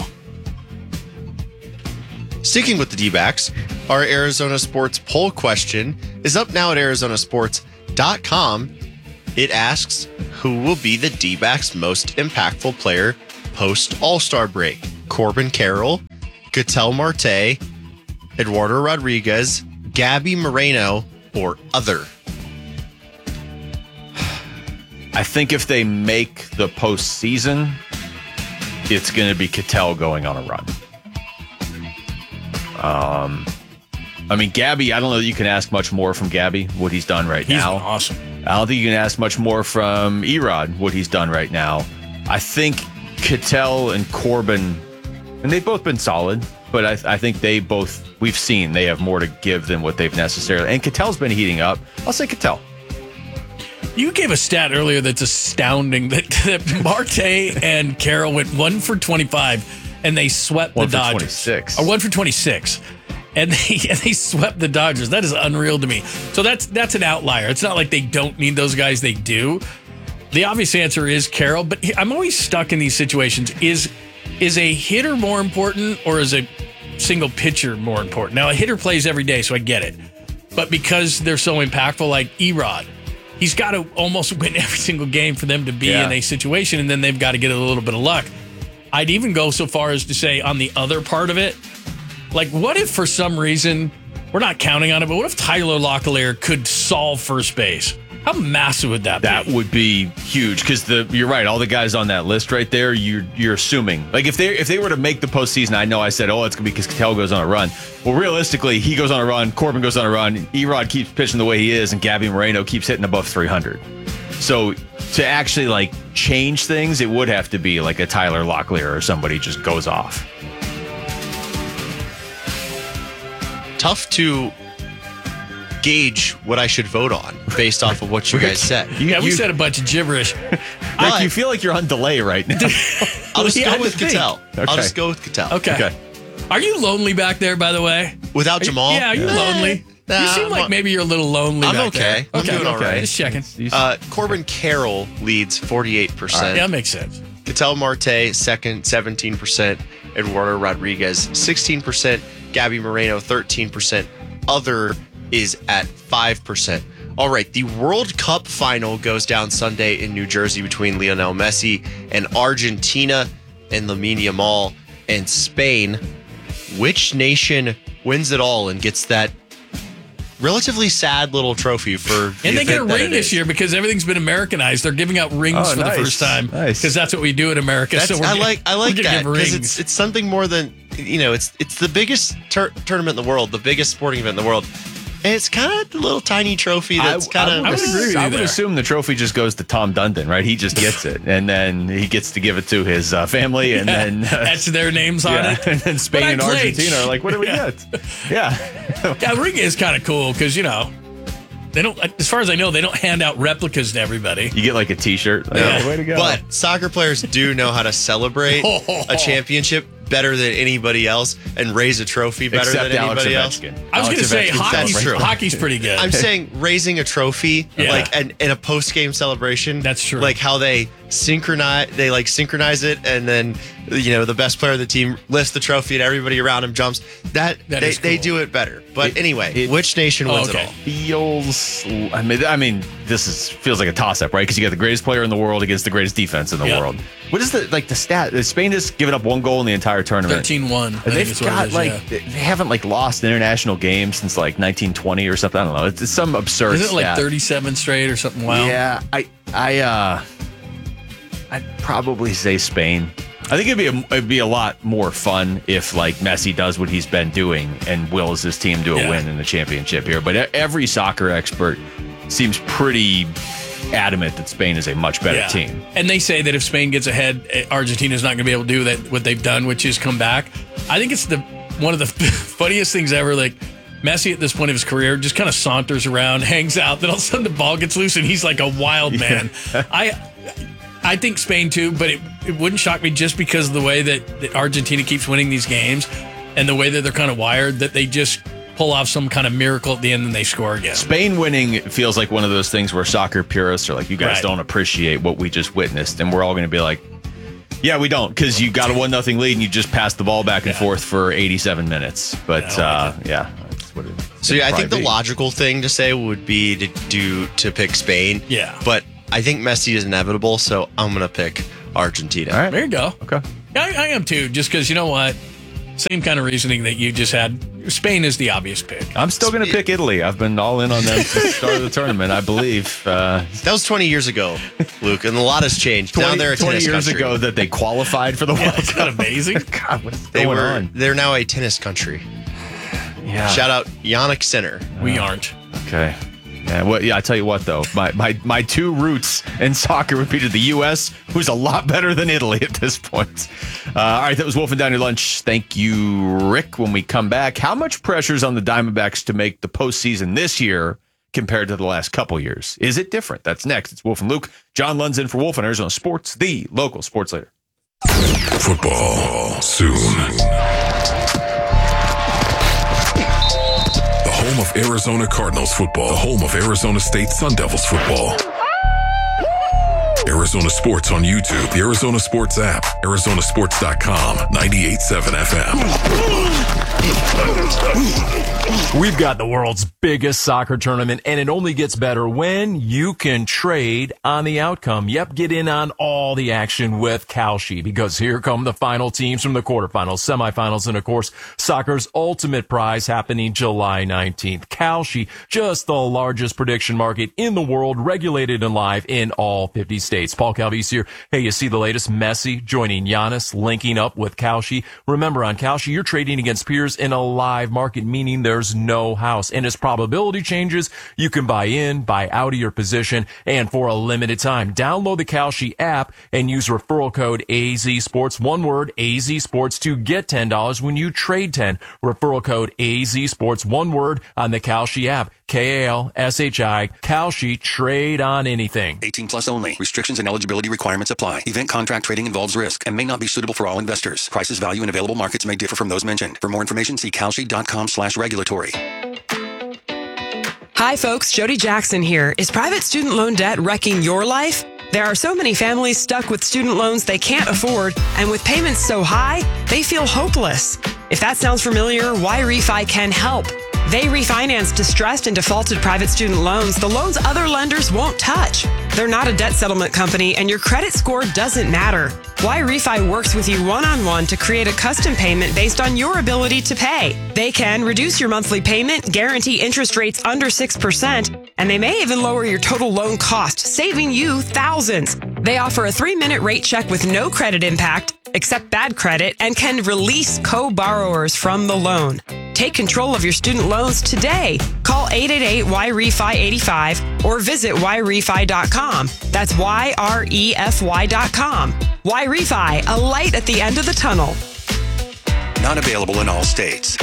Speaker 3: Sticking with the D-backs, our Arizona Sports poll question is up now at arizona sports dot com. It asks, who will be the D-backs' most impactful player post All-Star break? Corbin Carroll, Ketel Marte, Eduardo Rodriguez, Gabby Moreno, or other?
Speaker 2: I think if they make the postseason, it's going to be Ketel going on a run. Um, I mean, Gabby, I don't know that you can ask much more from Gabby, what he's done right
Speaker 1: he's
Speaker 2: now.
Speaker 1: Awesome.
Speaker 2: I don't think you can ask much more from Erod, what he's done right now. I think Ketel and Corbin, and they've both been solid, but I, I think they both, we've seen they have more to give than what they've necessarily. And Ketel's been heating up. I'll say Ketel.
Speaker 1: You gave a stat earlier that's astounding that, that Marte and Carroll went one for twenty-five and they swept
Speaker 2: one
Speaker 1: the Dodgers.
Speaker 2: One for twenty-six.
Speaker 1: Or one for twenty-six. And they and they swept the Dodgers. That is unreal to me. So that's that's an outlier. It's not like they don't need those guys. They do. The obvious answer is Carroll, but I'm always stuck in these situations. Is is a hitter more important or is a single pitcher more important? Now, a hitter plays every day, so I get it. But because they're so impactful, like Erod, he's got to almost win every single game for them to be
Speaker 2: yeah.
Speaker 1: in a situation, and then they've got to get a little bit of luck. I'd even go so far as to say on the other part of it, like, what if for some reason, we're not counting on it, but what if Tyler Locklear could solve first base? How massive would that be?
Speaker 2: That would be huge because the you're right. All the guys on that list right there, you're you're assuming like if they if they were to make the postseason, I know I said, oh, it's gonna be because Ketel goes on a run. Well, realistically, he goes on a run, Corbin goes on a run, Erod keeps pitching the way he is, and Gabby Moreno keeps hitting above three hundred. So to actually like change things, it would have to be like a Tyler Locklear or somebody just goes off.
Speaker 3: Tough to gauge what I should vote on based off of what you guys said.
Speaker 1: You, yeah, we
Speaker 2: you,
Speaker 1: said a bunch of gibberish.
Speaker 2: Rick, you feel like you're on delay right now.
Speaker 3: I'll just
Speaker 1: Yeah,
Speaker 3: go with
Speaker 1: I think.
Speaker 3: Ketel.
Speaker 2: Okay.
Speaker 3: I'll just go with Ketel.
Speaker 1: Okay.
Speaker 2: Okay.
Speaker 1: Are you lonely back there, by the way?
Speaker 3: Without
Speaker 1: Are you-
Speaker 3: Jamal?
Speaker 1: yeah, are you
Speaker 3: Eh,
Speaker 1: lonely?
Speaker 3: nah,
Speaker 1: you seem like
Speaker 3: I'm-
Speaker 1: maybe you're a little lonely
Speaker 3: I'm
Speaker 1: back
Speaker 3: okay.
Speaker 1: there.
Speaker 3: I'm doing all right.
Speaker 1: Just checking.
Speaker 3: Uh, Corbin Carroll leads forty-eight percent.
Speaker 1: Yeah, that makes sense.
Speaker 3: Ketel Marte, second, seventeen percent. Eduardo Rodriguez, sixteen percent. Gabby Moreno, thirteen percent. Other, is at five percent. All right, the World Cup final goes down Sunday in New Jersey between Lionel Messi and Argentina and Lamine Yamal and Spain. Which nation wins it all and gets that relatively sad little trophy for the
Speaker 1: and they get a
Speaker 3: event that
Speaker 1: ring
Speaker 3: it
Speaker 1: this
Speaker 3: is?
Speaker 1: year because everything's been Americanized. They're giving out rings
Speaker 2: Oh,
Speaker 1: for
Speaker 2: nice.
Speaker 1: the first time
Speaker 2: Nice.
Speaker 1: because that's what we do in America.
Speaker 3: That's,
Speaker 1: so we're
Speaker 3: I
Speaker 1: get-
Speaker 3: like I like
Speaker 1: we're gonna
Speaker 3: that
Speaker 1: give
Speaker 3: because
Speaker 1: rings.
Speaker 3: it's it's something more than, you know, it's it's the biggest tur- tournament in the world, the biggest sporting event in the world. And it's kind of a little tiny trophy that's kind of.
Speaker 2: I would, I would assume the trophy just goes to Tom Dundon, right? He just gets it, and then he gets to give it to his uh, family, and
Speaker 1: Yeah.
Speaker 2: then uh,
Speaker 1: Etch their names on
Speaker 2: yeah,
Speaker 1: it.
Speaker 2: and then Spain
Speaker 1: But I
Speaker 2: and
Speaker 1: played.
Speaker 2: Argentina are like, what do we
Speaker 1: Yeah.
Speaker 2: get? Yeah,
Speaker 1: yeah, ring is kind of cool because you know they don't. As far as I know, they don't hand out replicas to everybody.
Speaker 2: you get like a T-shirt. Like,
Speaker 1: Yeah.
Speaker 2: oh, way to go!
Speaker 3: But soccer players do know how to celebrate a championship better than anybody else and raise a trophy better
Speaker 2: Except
Speaker 3: than
Speaker 2: Alex
Speaker 3: anybody else.
Speaker 2: Ovechkin.
Speaker 1: I was going to
Speaker 2: Alex
Speaker 1: say
Speaker 2: Ovechkin
Speaker 1: hockey's,
Speaker 2: celebrates.
Speaker 1: hockey's pretty good.
Speaker 3: I'm saying raising a trophy,
Speaker 1: Yeah.
Speaker 3: like and in a post game celebration.
Speaker 1: That's true.
Speaker 3: Like how they synchronize, they like synchronize it, and then you know the best player of the team lifts the trophy, and everybody around him jumps. That,
Speaker 1: That
Speaker 3: they,
Speaker 1: is
Speaker 3: they
Speaker 1: cool.
Speaker 3: do it better. But
Speaker 2: It-
Speaker 3: anyway,
Speaker 2: it-
Speaker 3: which nation
Speaker 1: Oh,
Speaker 3: wins
Speaker 1: okay.
Speaker 3: it all?
Speaker 2: feels. I mean, I mean, this is feels like a toss-up, right? Because you got the greatest player in the world against the greatest defense in the
Speaker 1: Yeah.
Speaker 2: world. What is the like the stat? Spain has given up one goal in the entire tournament.
Speaker 1: thirteen one. I
Speaker 2: And
Speaker 1: think
Speaker 2: they've
Speaker 1: is what it
Speaker 2: got
Speaker 1: is,
Speaker 2: like
Speaker 1: yeah.
Speaker 2: they haven't like lost international games since like nineteen twenty or something. I don't know. It's, it's some absurd.
Speaker 1: Isn't it like
Speaker 2: stat.
Speaker 1: thirty-seven straight or something? Wow.
Speaker 2: Yeah, I I uh I'd probably say Spain. I think it'd be a, it'd be a lot more fun if like Messi does what he's been doing and wills his team to a
Speaker 1: Yeah.
Speaker 2: win in the championship here. But e- every soccer expert seems pretty adamant that Spain is a much better
Speaker 1: Yeah.
Speaker 2: team.
Speaker 1: And they say that if Spain gets ahead, eh, Argentina's not going to be able to do that what they've done, which is come back. I think it's the one of the funniest things ever. Like Messi at this point of his career just kind of saunters around, hangs out. Then all of a sudden the ball gets loose and he's like a wild man. I I think Spain too, but it, it wouldn't shock me just because of the way that, that Argentina keeps winning these games and the way that they're kind of wired that they just pull off some kind of miracle at the end and they score again.
Speaker 2: Spain winning feels like one of those things where soccer purists are like, you guys
Speaker 1: Right.
Speaker 2: don't appreciate what we just witnessed. And we're all going to be like, yeah, we don't, because you got a one nothing lead and you just passed the ball back and
Speaker 1: Yeah.
Speaker 2: forth for eighty-seven minutes. But
Speaker 1: Yeah, I
Speaker 2: uh,
Speaker 1: like
Speaker 2: yeah, that's what it
Speaker 3: So yeah, I think the
Speaker 2: be.
Speaker 3: logical thing to say would be to do to pick Spain.
Speaker 1: Yeah.
Speaker 3: But I think Messi is inevitable, so I'm gonna pick Argentina.
Speaker 2: All right.
Speaker 1: There you go.
Speaker 2: Okay.
Speaker 1: I, I am too, just because you know what? Same kind of reasoning that you just had. Spain is the obvious pick.
Speaker 2: I'm still going to pick Italy. I've been all in on them since the start of the tournament, I believe. Uh,
Speaker 3: That was twenty years ago, Luke, and a lot has changed. now they're a
Speaker 2: twenty
Speaker 3: tennis
Speaker 2: years
Speaker 3: country.
Speaker 2: ago that they qualified for the
Speaker 1: Yeah,
Speaker 2: World
Speaker 1: isn't that
Speaker 2: Cup.
Speaker 1: amazing?
Speaker 2: God, what's
Speaker 3: They
Speaker 2: going
Speaker 3: were.
Speaker 2: on?
Speaker 3: They're now a tennis country.
Speaker 2: Yeah.
Speaker 3: Shout out Yannick Sinner.
Speaker 1: We aren't.
Speaker 2: Okay. Yeah, well, yeah, I tell you what, though, my, my, my two roots in soccer would be to the U S, who's a lot better than Italy at this point. Uh, all right, that was Wolf and Down Your Lunch. Thank you, Rick. When we come back, how much pressure is on the Diamondbacks to make the postseason this year compared to the last couple years? Is it different? That's next. It's Wolf and Luke. John Lund's in for Wolf on Arizona Sports, the local sports leader.
Speaker 21: Football soon. The home of Arizona Cardinals football. The home of Arizona State Sun Devils football. Arizona Sports on YouTube, the Arizona Sports app, Arizona Sports dot com, ninety-eight point seven F M.
Speaker 4: We've got the world's biggest soccer tournament, and it only gets better when you can trade on the outcome. Yep, get in on all the action with Kalshi, because here come the final teams from the quarterfinals, semifinals, and of course, soccer's ultimate prize happening July nineteenth. Kalshi, just the largest prediction market in the world, regulated and live in all fifty states. Paul Calvise here. Hey, you see the latest? Messi joining Giannis, linking up with Kalshi. Remember, on Kalshi, you're trading against peers in a live market, meaning there's no house. And as probability changes, you can buy in, buy out of your position, and for a limited time, download the Kalshi app and use referral code A Z Sports, one word, A Z Sports, to get ten dollars when you trade ten. Referral code A Z Sports, one word, on the Kalshi app. K A L S H I, Kalshi, trade on anything.
Speaker 8: eighteen plus only. Restrictions and eligibility requirements apply. Event contract trading involves risk and may not be suitable for all investors. Prices, value, and available markets may differ from those mentioned. For more information, see kalshi.com slash regulatory.
Speaker 9: Hi, folks. Jody Jackson here. Is private student loan debt wrecking your life? There are so many families stuck with student loans they can't afford, and with payments so high, they feel hopeless. If that sounds familiar, Y Refi can help. They refinance distressed and defaulted private student loans, the loans other lenders won't touch. They're not a debt settlement company, and your credit score doesn't matter. YRefi works with you one-on-one to create a custom payment based on your ability to pay. They can reduce your monthly payment, guarantee interest rates under six percent, and they may even lower your total loan cost, saving you thousands. They offer a three-minute rate check with no credit impact, accept bad credit, and can release co-borrowers from the loan. Take control of your student loans today. Call eight eight eight Y R E F I eighty-five or visit Y refi dot com. That's Y R E F Y dot com. YRefi, a light at the end of the tunnel.
Speaker 8: Not available in all states.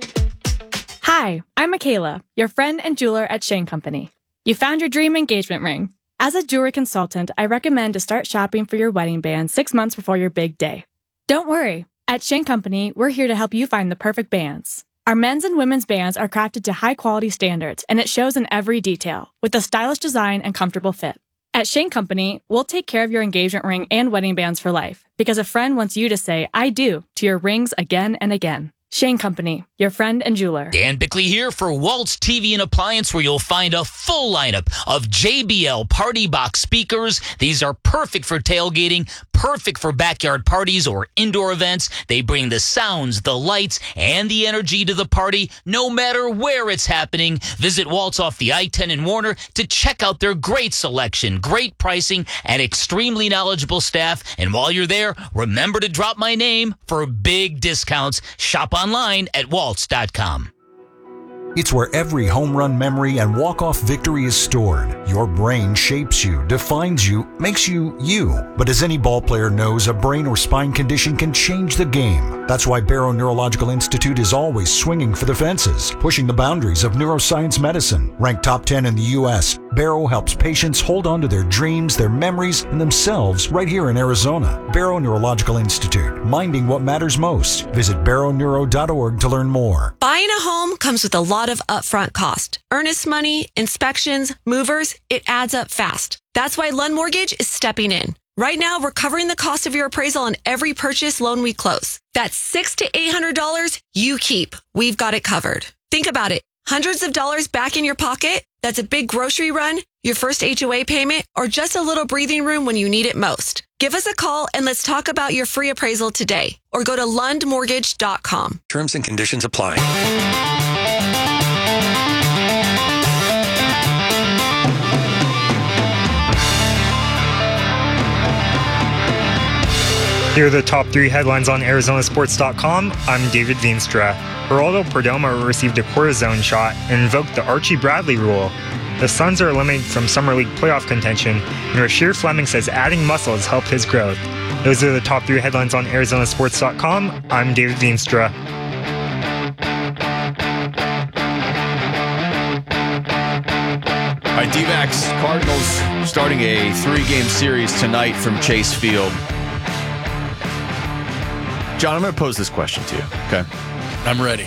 Speaker 5: Hi, I'm Michaela, your friend and jeweler at Shane Company. You found your dream engagement ring. As a jewelry consultant, I recommend to start shopping for your wedding band six months before your big day. Don't worry. At Shane Company, we're here to help you find the perfect bands. Our men's and women's bands are crafted to high-quality standards, and it shows in every detail, with a stylish design and comfortable fit. At Shane Company, we'll take care of your engagement ring and wedding bands for life, because a friend wants you to say, I do, to your rings again and again. Shane Company, your friend and jeweler.
Speaker 17: Dan Bickley here for Waltz T V and Appliance, where you'll find a full lineup of J B L party box speakers. These are perfect for tailgating, perfect for backyard parties or indoor events. They bring the sounds, the lights, and the energy to the party, no matter where it's happening. Visit Waltz off the I ten in Warner to check out their great selection, great pricing, and extremely knowledgeable staff. And while you're there, remember to drop my name for big discounts. Shop online at waltz dot com.
Speaker 7: It's where every home run memory and walk-off victory is stored. Your brain shapes you, defines you, makes you you. But as any ball player knows, a brain or spine condition can change the game. That's why Barrow Neurological Institute is always swinging for the fences, pushing the boundaries of neuroscience medicine. Ranked top ten in the U S, Barrow helps patients hold on to their dreams, their memories, and themselves right here in Arizona. Barrow Neurological Institute, minding what matters most. Visit barrow neuro dot org to learn more.
Speaker 10: Buying a home comes with a lot of upfront cost. Earnest money, inspections, movers, it adds up fast. That's why Lund Mortgage is stepping in. Right now, we're covering the cost of your appraisal on every purchase loan we close. That's six hundred to eight hundred dollars you keep. We've got it covered. Think about it. Hundreds of dollars back in your pocket? That's a big grocery run, your first H O A payment, or just a little breathing room when you need it most. Give us a call and let's talk about your free appraisal today. Or go to lund mortgage dot com.
Speaker 8: Terms and conditions apply.
Speaker 24: Here are the top three headlines on Arizona Sports dot com. I'm David Veenstra. Geraldo Perdomo received a cortisone shot and invoked the Archie Bradley rule. The Suns are eliminated from Summer League playoff contention, and Rasheer Fleming says adding muscle has helped his growth. Those are the top three headlines on Arizona Sports dot com. I'm David Veenstra.
Speaker 2: All right, D-backs, Cardinals starting a three-game series tonight from Chase Field. John, I'm going to pose this question to you, okay?
Speaker 1: I'm ready.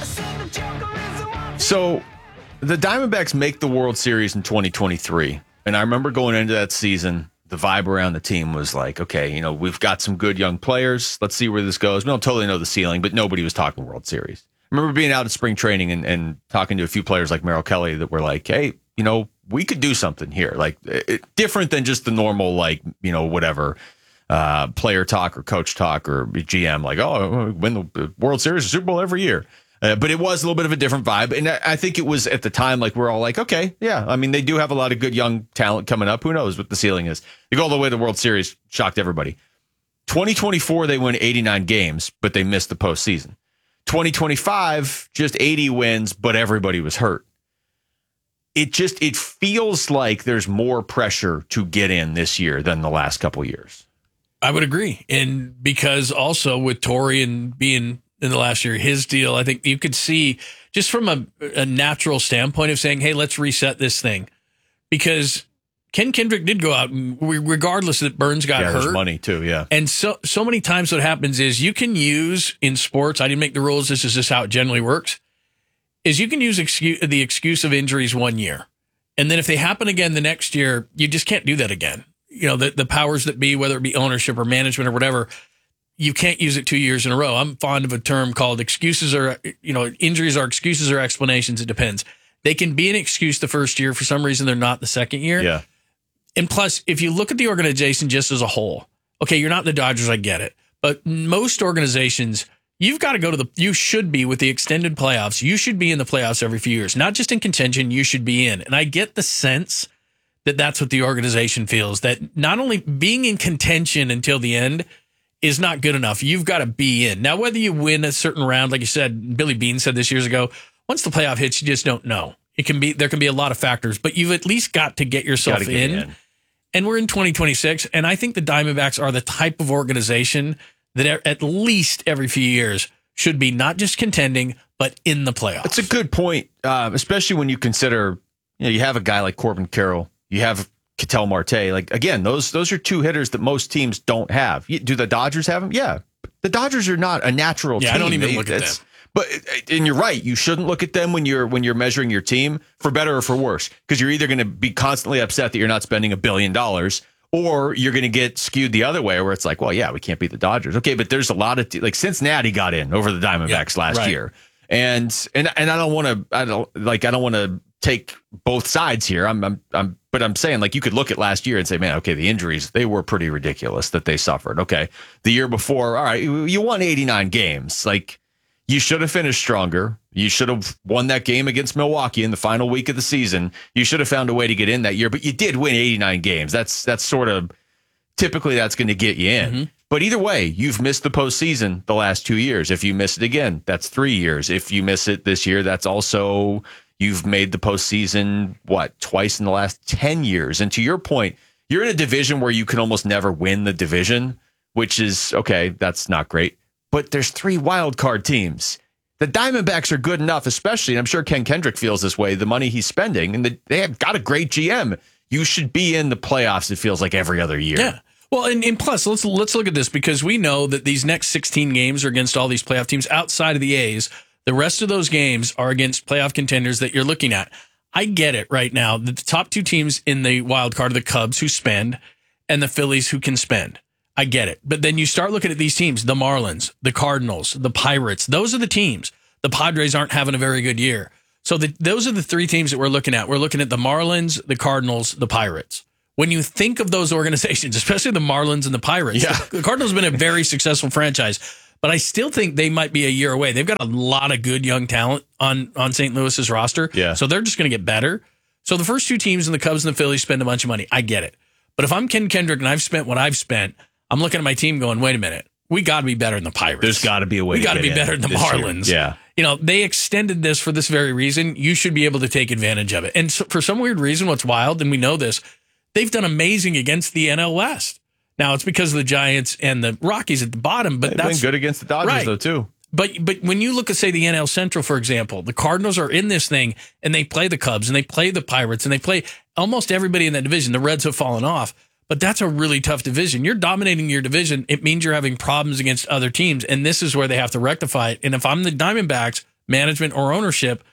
Speaker 2: So, the Diamondbacks make the World Series in twenty twenty-three, and I remember going into that season, the vibe around the team was like, okay, you know, we've got some good young players. Let's see where this goes. We don't totally know the ceiling, but nobody was talking World Series. I remember being out at spring training and, and talking to a few players like Merrill Kelly that were like, hey, you know, we could do something here. Like, it, different than just the normal, like, you know, whatever, uh, player talk or coach talk or G M, like, oh, win the World Series or Super Bowl every year. Uh, but it was a little bit of a different vibe. And I, I think it was at the time, like, we're all like, okay, yeah. I mean, they do have a lot of good young talent coming up. Who knows what the ceiling is? They go all the way to the World Series, shocked everybody. twenty twenty-four, they win eighty-nine games, but they missed the postseason. twenty twenty-five, just eighty wins, but everybody was hurt. It just, it feels like there's more pressure to get in this year than the last couple years.
Speaker 1: I would agree. And because also with Torrey and being in the last year, his deal, I think you could see just from a, a natural standpoint of saying, hey, let's reset this thing. Because Ken Kendrick did go out, and regardless that Burns got
Speaker 2: yeah,
Speaker 1: hurt.
Speaker 2: There's money too, yeah.
Speaker 1: And so so many times what happens is you can use in sports, I didn't make the rules, this is just how it generally works, is you can use excuse, the excuse of injuries one year. And then if they happen again the next year, you just can't do that again. You know, the, the powers that be, whether it be ownership or management or whatever, you can't use it two years in a row. I'm fond of a term called excuses or, you know, injuries are excuses or explanations. It depends. They can be an excuse the first year. For some reason, they're not the second year.
Speaker 2: Yeah.
Speaker 1: And plus, if you look at the organization just as a whole, okay, you're not the Dodgers, I get it. But most organizations, you've got to go to the, you should be with the extended playoffs. You should be in the playoffs every few years, not just in contention, you should be in. And I get the sense that that's what the organization feels, that not only being in contention until the end is not good enough. You've got to be in. Now, whether you win a certain round, like you said, Billy Beane said this years ago, once the playoff hits, you just don't know. It can be, there can be a lot of factors, but you've at least got to get yourself
Speaker 2: Gotta
Speaker 1: in.
Speaker 2: get in.
Speaker 1: And we're in twenty twenty-six, and I think the Diamondbacks are the type of organization that at least every few years should be not just contending, but in the playoffs.
Speaker 2: It's a good point, uh, especially when you consider, you know, you have a guy like Corbin Carroll, you have Ketel Marte. Like, again, those those are two hitters that most teams don't have. Do the Dodgers have them? Yeah. The Dodgers are not a natural
Speaker 1: yeah,
Speaker 2: team.
Speaker 1: I don't even
Speaker 2: they,
Speaker 1: look at them.
Speaker 2: But and you're right, you shouldn't look at them when you're when you're measuring your team, for better or for worse, because you're either going to be constantly upset that you're not spending a billion dollars, or you're going to get skewed the other way where it's like, well, yeah, we can't beat the Dodgers. Okay, but there's a lot of te- like Cincinnati got in over the Diamondbacks
Speaker 1: yeah,
Speaker 2: last
Speaker 1: right.
Speaker 2: year, and and and I don't want to I don't like I don't want to take both sides here. I'm I'm I'm but I'm saying, like, you could look at last year and say, man, okay, the injuries, they were pretty ridiculous that they suffered. Okay, the year before, all right, you won eighty-nine games, like. You should have finished stronger. You should have won that game against Milwaukee in the final week of the season. You should have found a way to get in that year, but you did win eighty-nine games. That's that's sort of typically that's going to get you in. Mm-hmm. But either way, you've missed the postseason the last two years. If you miss it again, that's three years. If you miss it this year, that's also you've made the postseason, what, twice in the last ten years. And to your point, you're in a division where you can almost never win the division, which is, okay, that's not great. But there's three wild card teams. The Diamondbacks are good enough, especially, and I'm sure Ken Kendrick feels this way, the money he's spending, and the, they have got a great G M. You should be in the playoffs, it feels like, every other year.
Speaker 1: Yeah. Well, and, and plus, let's let's look at this, because we know that these next sixteen games are against all these playoff teams outside of the A's. The rest of those games are against playoff contenders that you're looking at. I get it right now. The top two teams in the wild card are the Cubs, who spend, and the Phillies, who can spend. I get it. But then you start looking at these teams, the Marlins, the Cardinals, the Pirates. Those are the teams. The Padres aren't having a very good year. So the, those are the three teams that we're looking at. We're looking at the Marlins, the Cardinals, the Pirates. When you think of those organizations, especially the Marlins and the Pirates,
Speaker 2: yeah.
Speaker 1: the, the Cardinals have been a very successful franchise, but I still think they might be a year away. They've got a lot of good young talent on, on Saint Louis's roster.
Speaker 2: Yeah.
Speaker 1: So they're just going to get better. So the first two teams in the Cubs and the Phillies spend a bunch of money. I get it. But if I'm Ken Kendrick and I've spent what I've spent, I'm looking at my team going, wait a minute, we got to be better than the Pirates.
Speaker 2: There's got to be a way
Speaker 1: we
Speaker 2: to
Speaker 1: got to
Speaker 2: get
Speaker 1: be better
Speaker 2: in
Speaker 1: than the Marlins.
Speaker 2: Year. Yeah.
Speaker 1: You know, they extended this for this very reason. You should be able to take advantage of it. And so for some weird reason, what's wild, and we know this, they've done amazing against the N L West. Now, it's because of the Giants and the Rockies at the bottom, but
Speaker 2: They've
Speaker 1: that's
Speaker 2: been good against the Dodgers,
Speaker 1: right.
Speaker 2: though, too.
Speaker 1: But but when you look at, say, the N L Central, for example, the Cardinals are in this thing, and they play the Cubs, and they play the Pirates, and they play almost everybody in that division. The Reds have fallen off. But that's a really tough division. You're dominating your division. It means you're having problems against other teams, and this is where they have to rectify it. And if I'm the Diamondbacks, management or ownership,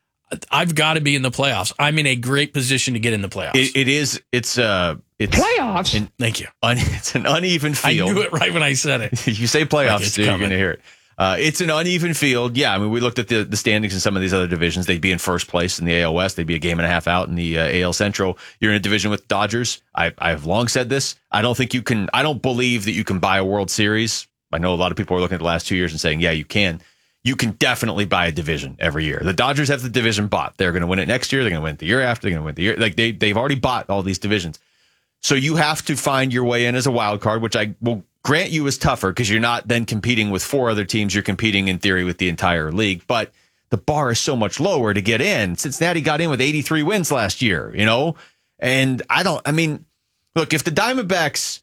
Speaker 1: I've got to be in the playoffs. I'm in a great position to get in the playoffs.
Speaker 2: It, it is. It's uh, it's
Speaker 1: playoffs.
Speaker 2: An,
Speaker 1: Thank you.
Speaker 2: Un, it's an uneven field.
Speaker 1: I knew it right when I said it.
Speaker 2: You say playoffs,
Speaker 1: Like
Speaker 2: so you're going to hear it. Uh, it's an uneven field. Yeah, I mean, we looked at the, the standings in some of these other divisions. They'd be in first place in the A L West. They'd be a game and a half out in the uh, A L Central. You're in a division with Dodgers. I, I've long said this. I don't think you can. I don't believe that you can buy a World Series. I know a lot of people are looking at the last two years and saying, yeah, you can. You can definitely buy a division every year. The Dodgers have the division bought. They're going to win it next year. They're going to win it the year after. They're going to win it the year. Like they, they've already bought all these divisions. So you have to find your way in as a wild card, which I will grant you is tougher because you're not then competing with four other teams. You're competing in theory with the entire league, but the bar is so much lower to get in. Cincinnati got in with eighty-three wins last year, you know, and I don't, I mean, look, if the Diamondbacks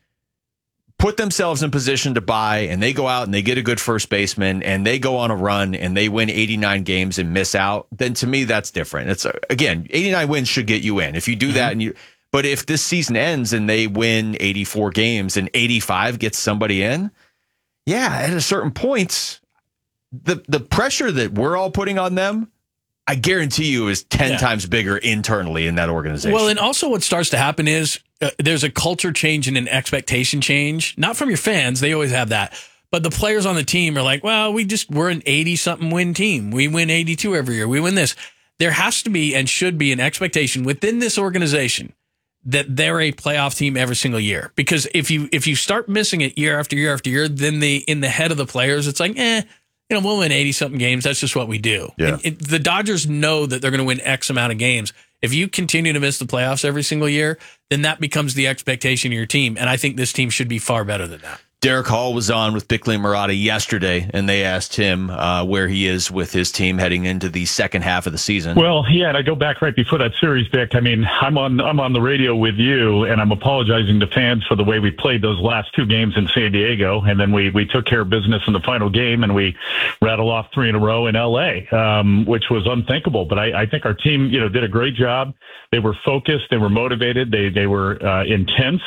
Speaker 2: put themselves in position to buy and they go out and they get a good first baseman and they go on a run and they win eighty-nine games and miss out, then to me, that's different. It's again, eighty-nine wins should get you in. If you do mm-hmm. that and you, but if this season ends and they win eighty-four games and eighty-five gets somebody in, yeah, at a certain point, the the pressure that we're all putting on them, I guarantee you, is ten yeah. times bigger internally in that organization.
Speaker 1: Well, and also what starts to happen is uh, there's a culture change and an expectation change, not from your fans. They always have that. But the players on the team are like, well, we just, we're an eighty-something win team. We win eighty-two every year. We win this. There has to be and should be an expectation within this organization that they're a playoff team every single year. Because if you if you start missing it year after year after year, then the in the head of the players, it's like, eh, you know, we'll win eighty-something games. That's just what we do.
Speaker 2: Yeah.
Speaker 1: And it, the Dodgers know that they're going to win X amount of games. If you continue to miss the playoffs every single year, then that becomes the expectation of your team. And I think this team should be far better than that.
Speaker 2: Derek Hall was on with Bickley and Murata yesterday, and they asked him uh, where he is with his team heading into the second half of the season.
Speaker 11: Well, yeah, and I go back right before that series, Vic. I mean, I'm on I'm on the radio with you, and I'm apologizing to fans for the way we played those last two games in San Diego, and then we we took care of business in the final game, and we rattled off three in a row in L A, um, which was unthinkable. But I, I think our team, you know, did a great job. They were focused, they were motivated, they they were uh, intense,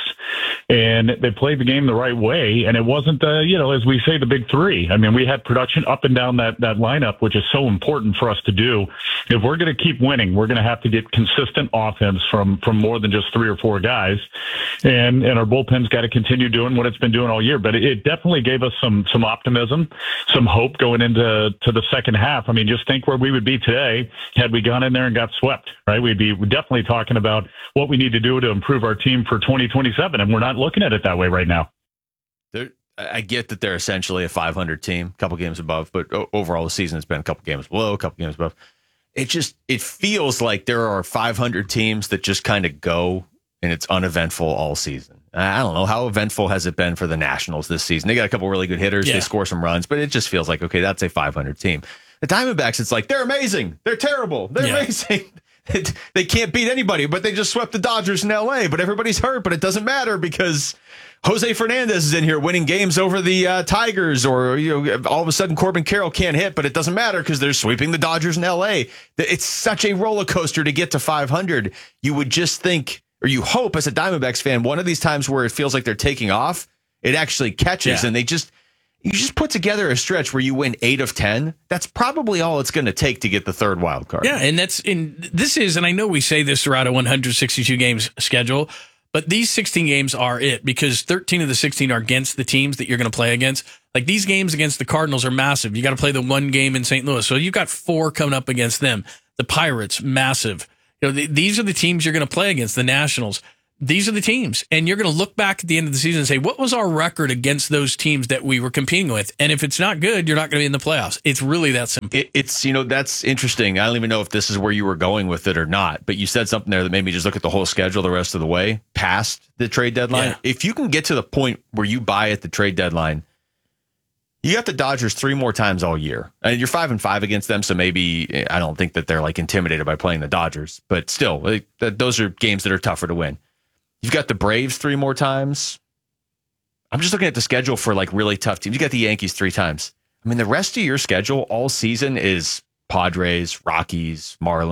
Speaker 11: and they played the game the right way. And it wasn't, uh, you know, as we say, the big three. I mean, we had production up and down that, that lineup, which is so important for us to do. If we're going to keep winning, we're going to have to get consistent offense from, from more than just three or four guys. And, and our bullpen's got to continue doing what it's been doing all year. But it, it definitely gave us some, some optimism, some hope going into to the second half. I mean, just think where we would be today had we gone in there and got swept, right? We'd be definitely talking about what we need to do to improve our team for twenty twenty-seven. And we're not looking at it that way right now.
Speaker 2: They're, I get that they're essentially a five hundred team, a couple games above, but overall the season has been a couple games below, a couple games above. It just, it feels like there are five hundred teams that just kind of go and it's uneventful all season. I don't know, how eventful has it been for the Nationals this season? They got a couple really good hitters. Yeah. They score some runs, but it just feels like, okay, that's a five hundred team. The Diamondbacks, it's like, they're amazing. They're terrible. They're yeah. amazing. They can't beat anybody, but they just swept the Dodgers in L A, but everybody's hurt, but it doesn't matter because Jose Fernandez is in here winning games over the uh, Tigers, or you know, all of a sudden Corbin Carroll can't hit, but it doesn't matter because they're sweeping the Dodgers in L A. It's such a roller coaster to get to five hundred. You would just think, or you hope as a Diamondbacks fan, one of these times where it feels like they're taking off, it actually catches, yeah. and they just you just put together a stretch where you win eight of ten. That's probably all it's going to take to get the third wild card.
Speaker 1: Yeah, and that's in this is, and I know we say this throughout a one hundred sixty-two games schedule. But these sixteen games are it because thirteen of the sixteen are against the teams that you're going to play against. Like these games against the Cardinals are massive. You got to play the one game in Saint Louis. So you've got four coming up against them. The Pirates, massive. You know, th- these are the teams you're going to play against, the Nationals. These are the teams. And you're going to look back at the end of the season and say, what was our record against those teams that we were competing with? And if it's not good, you're not going to be in the playoffs. It's really that simple.
Speaker 2: It, it's, you know, that's interesting. I don't even know if this is where you were going with it or not, but you said something there that made me just look at the whole schedule the rest of the way past the trade deadline. Yeah. If you can get to the point where you buy at the trade deadline, you got the Dodgers three more times all year. And you're five and five against them, so maybe I don't think that they're like intimidated by playing the Dodgers, but still, like, that, those are games that are tougher to win. You've got the Braves three more times. I'm just looking at the schedule for like really tough teams. You got the Yankees three times. I mean, the rest of your schedule all season is Padres, Rockies, Marlins.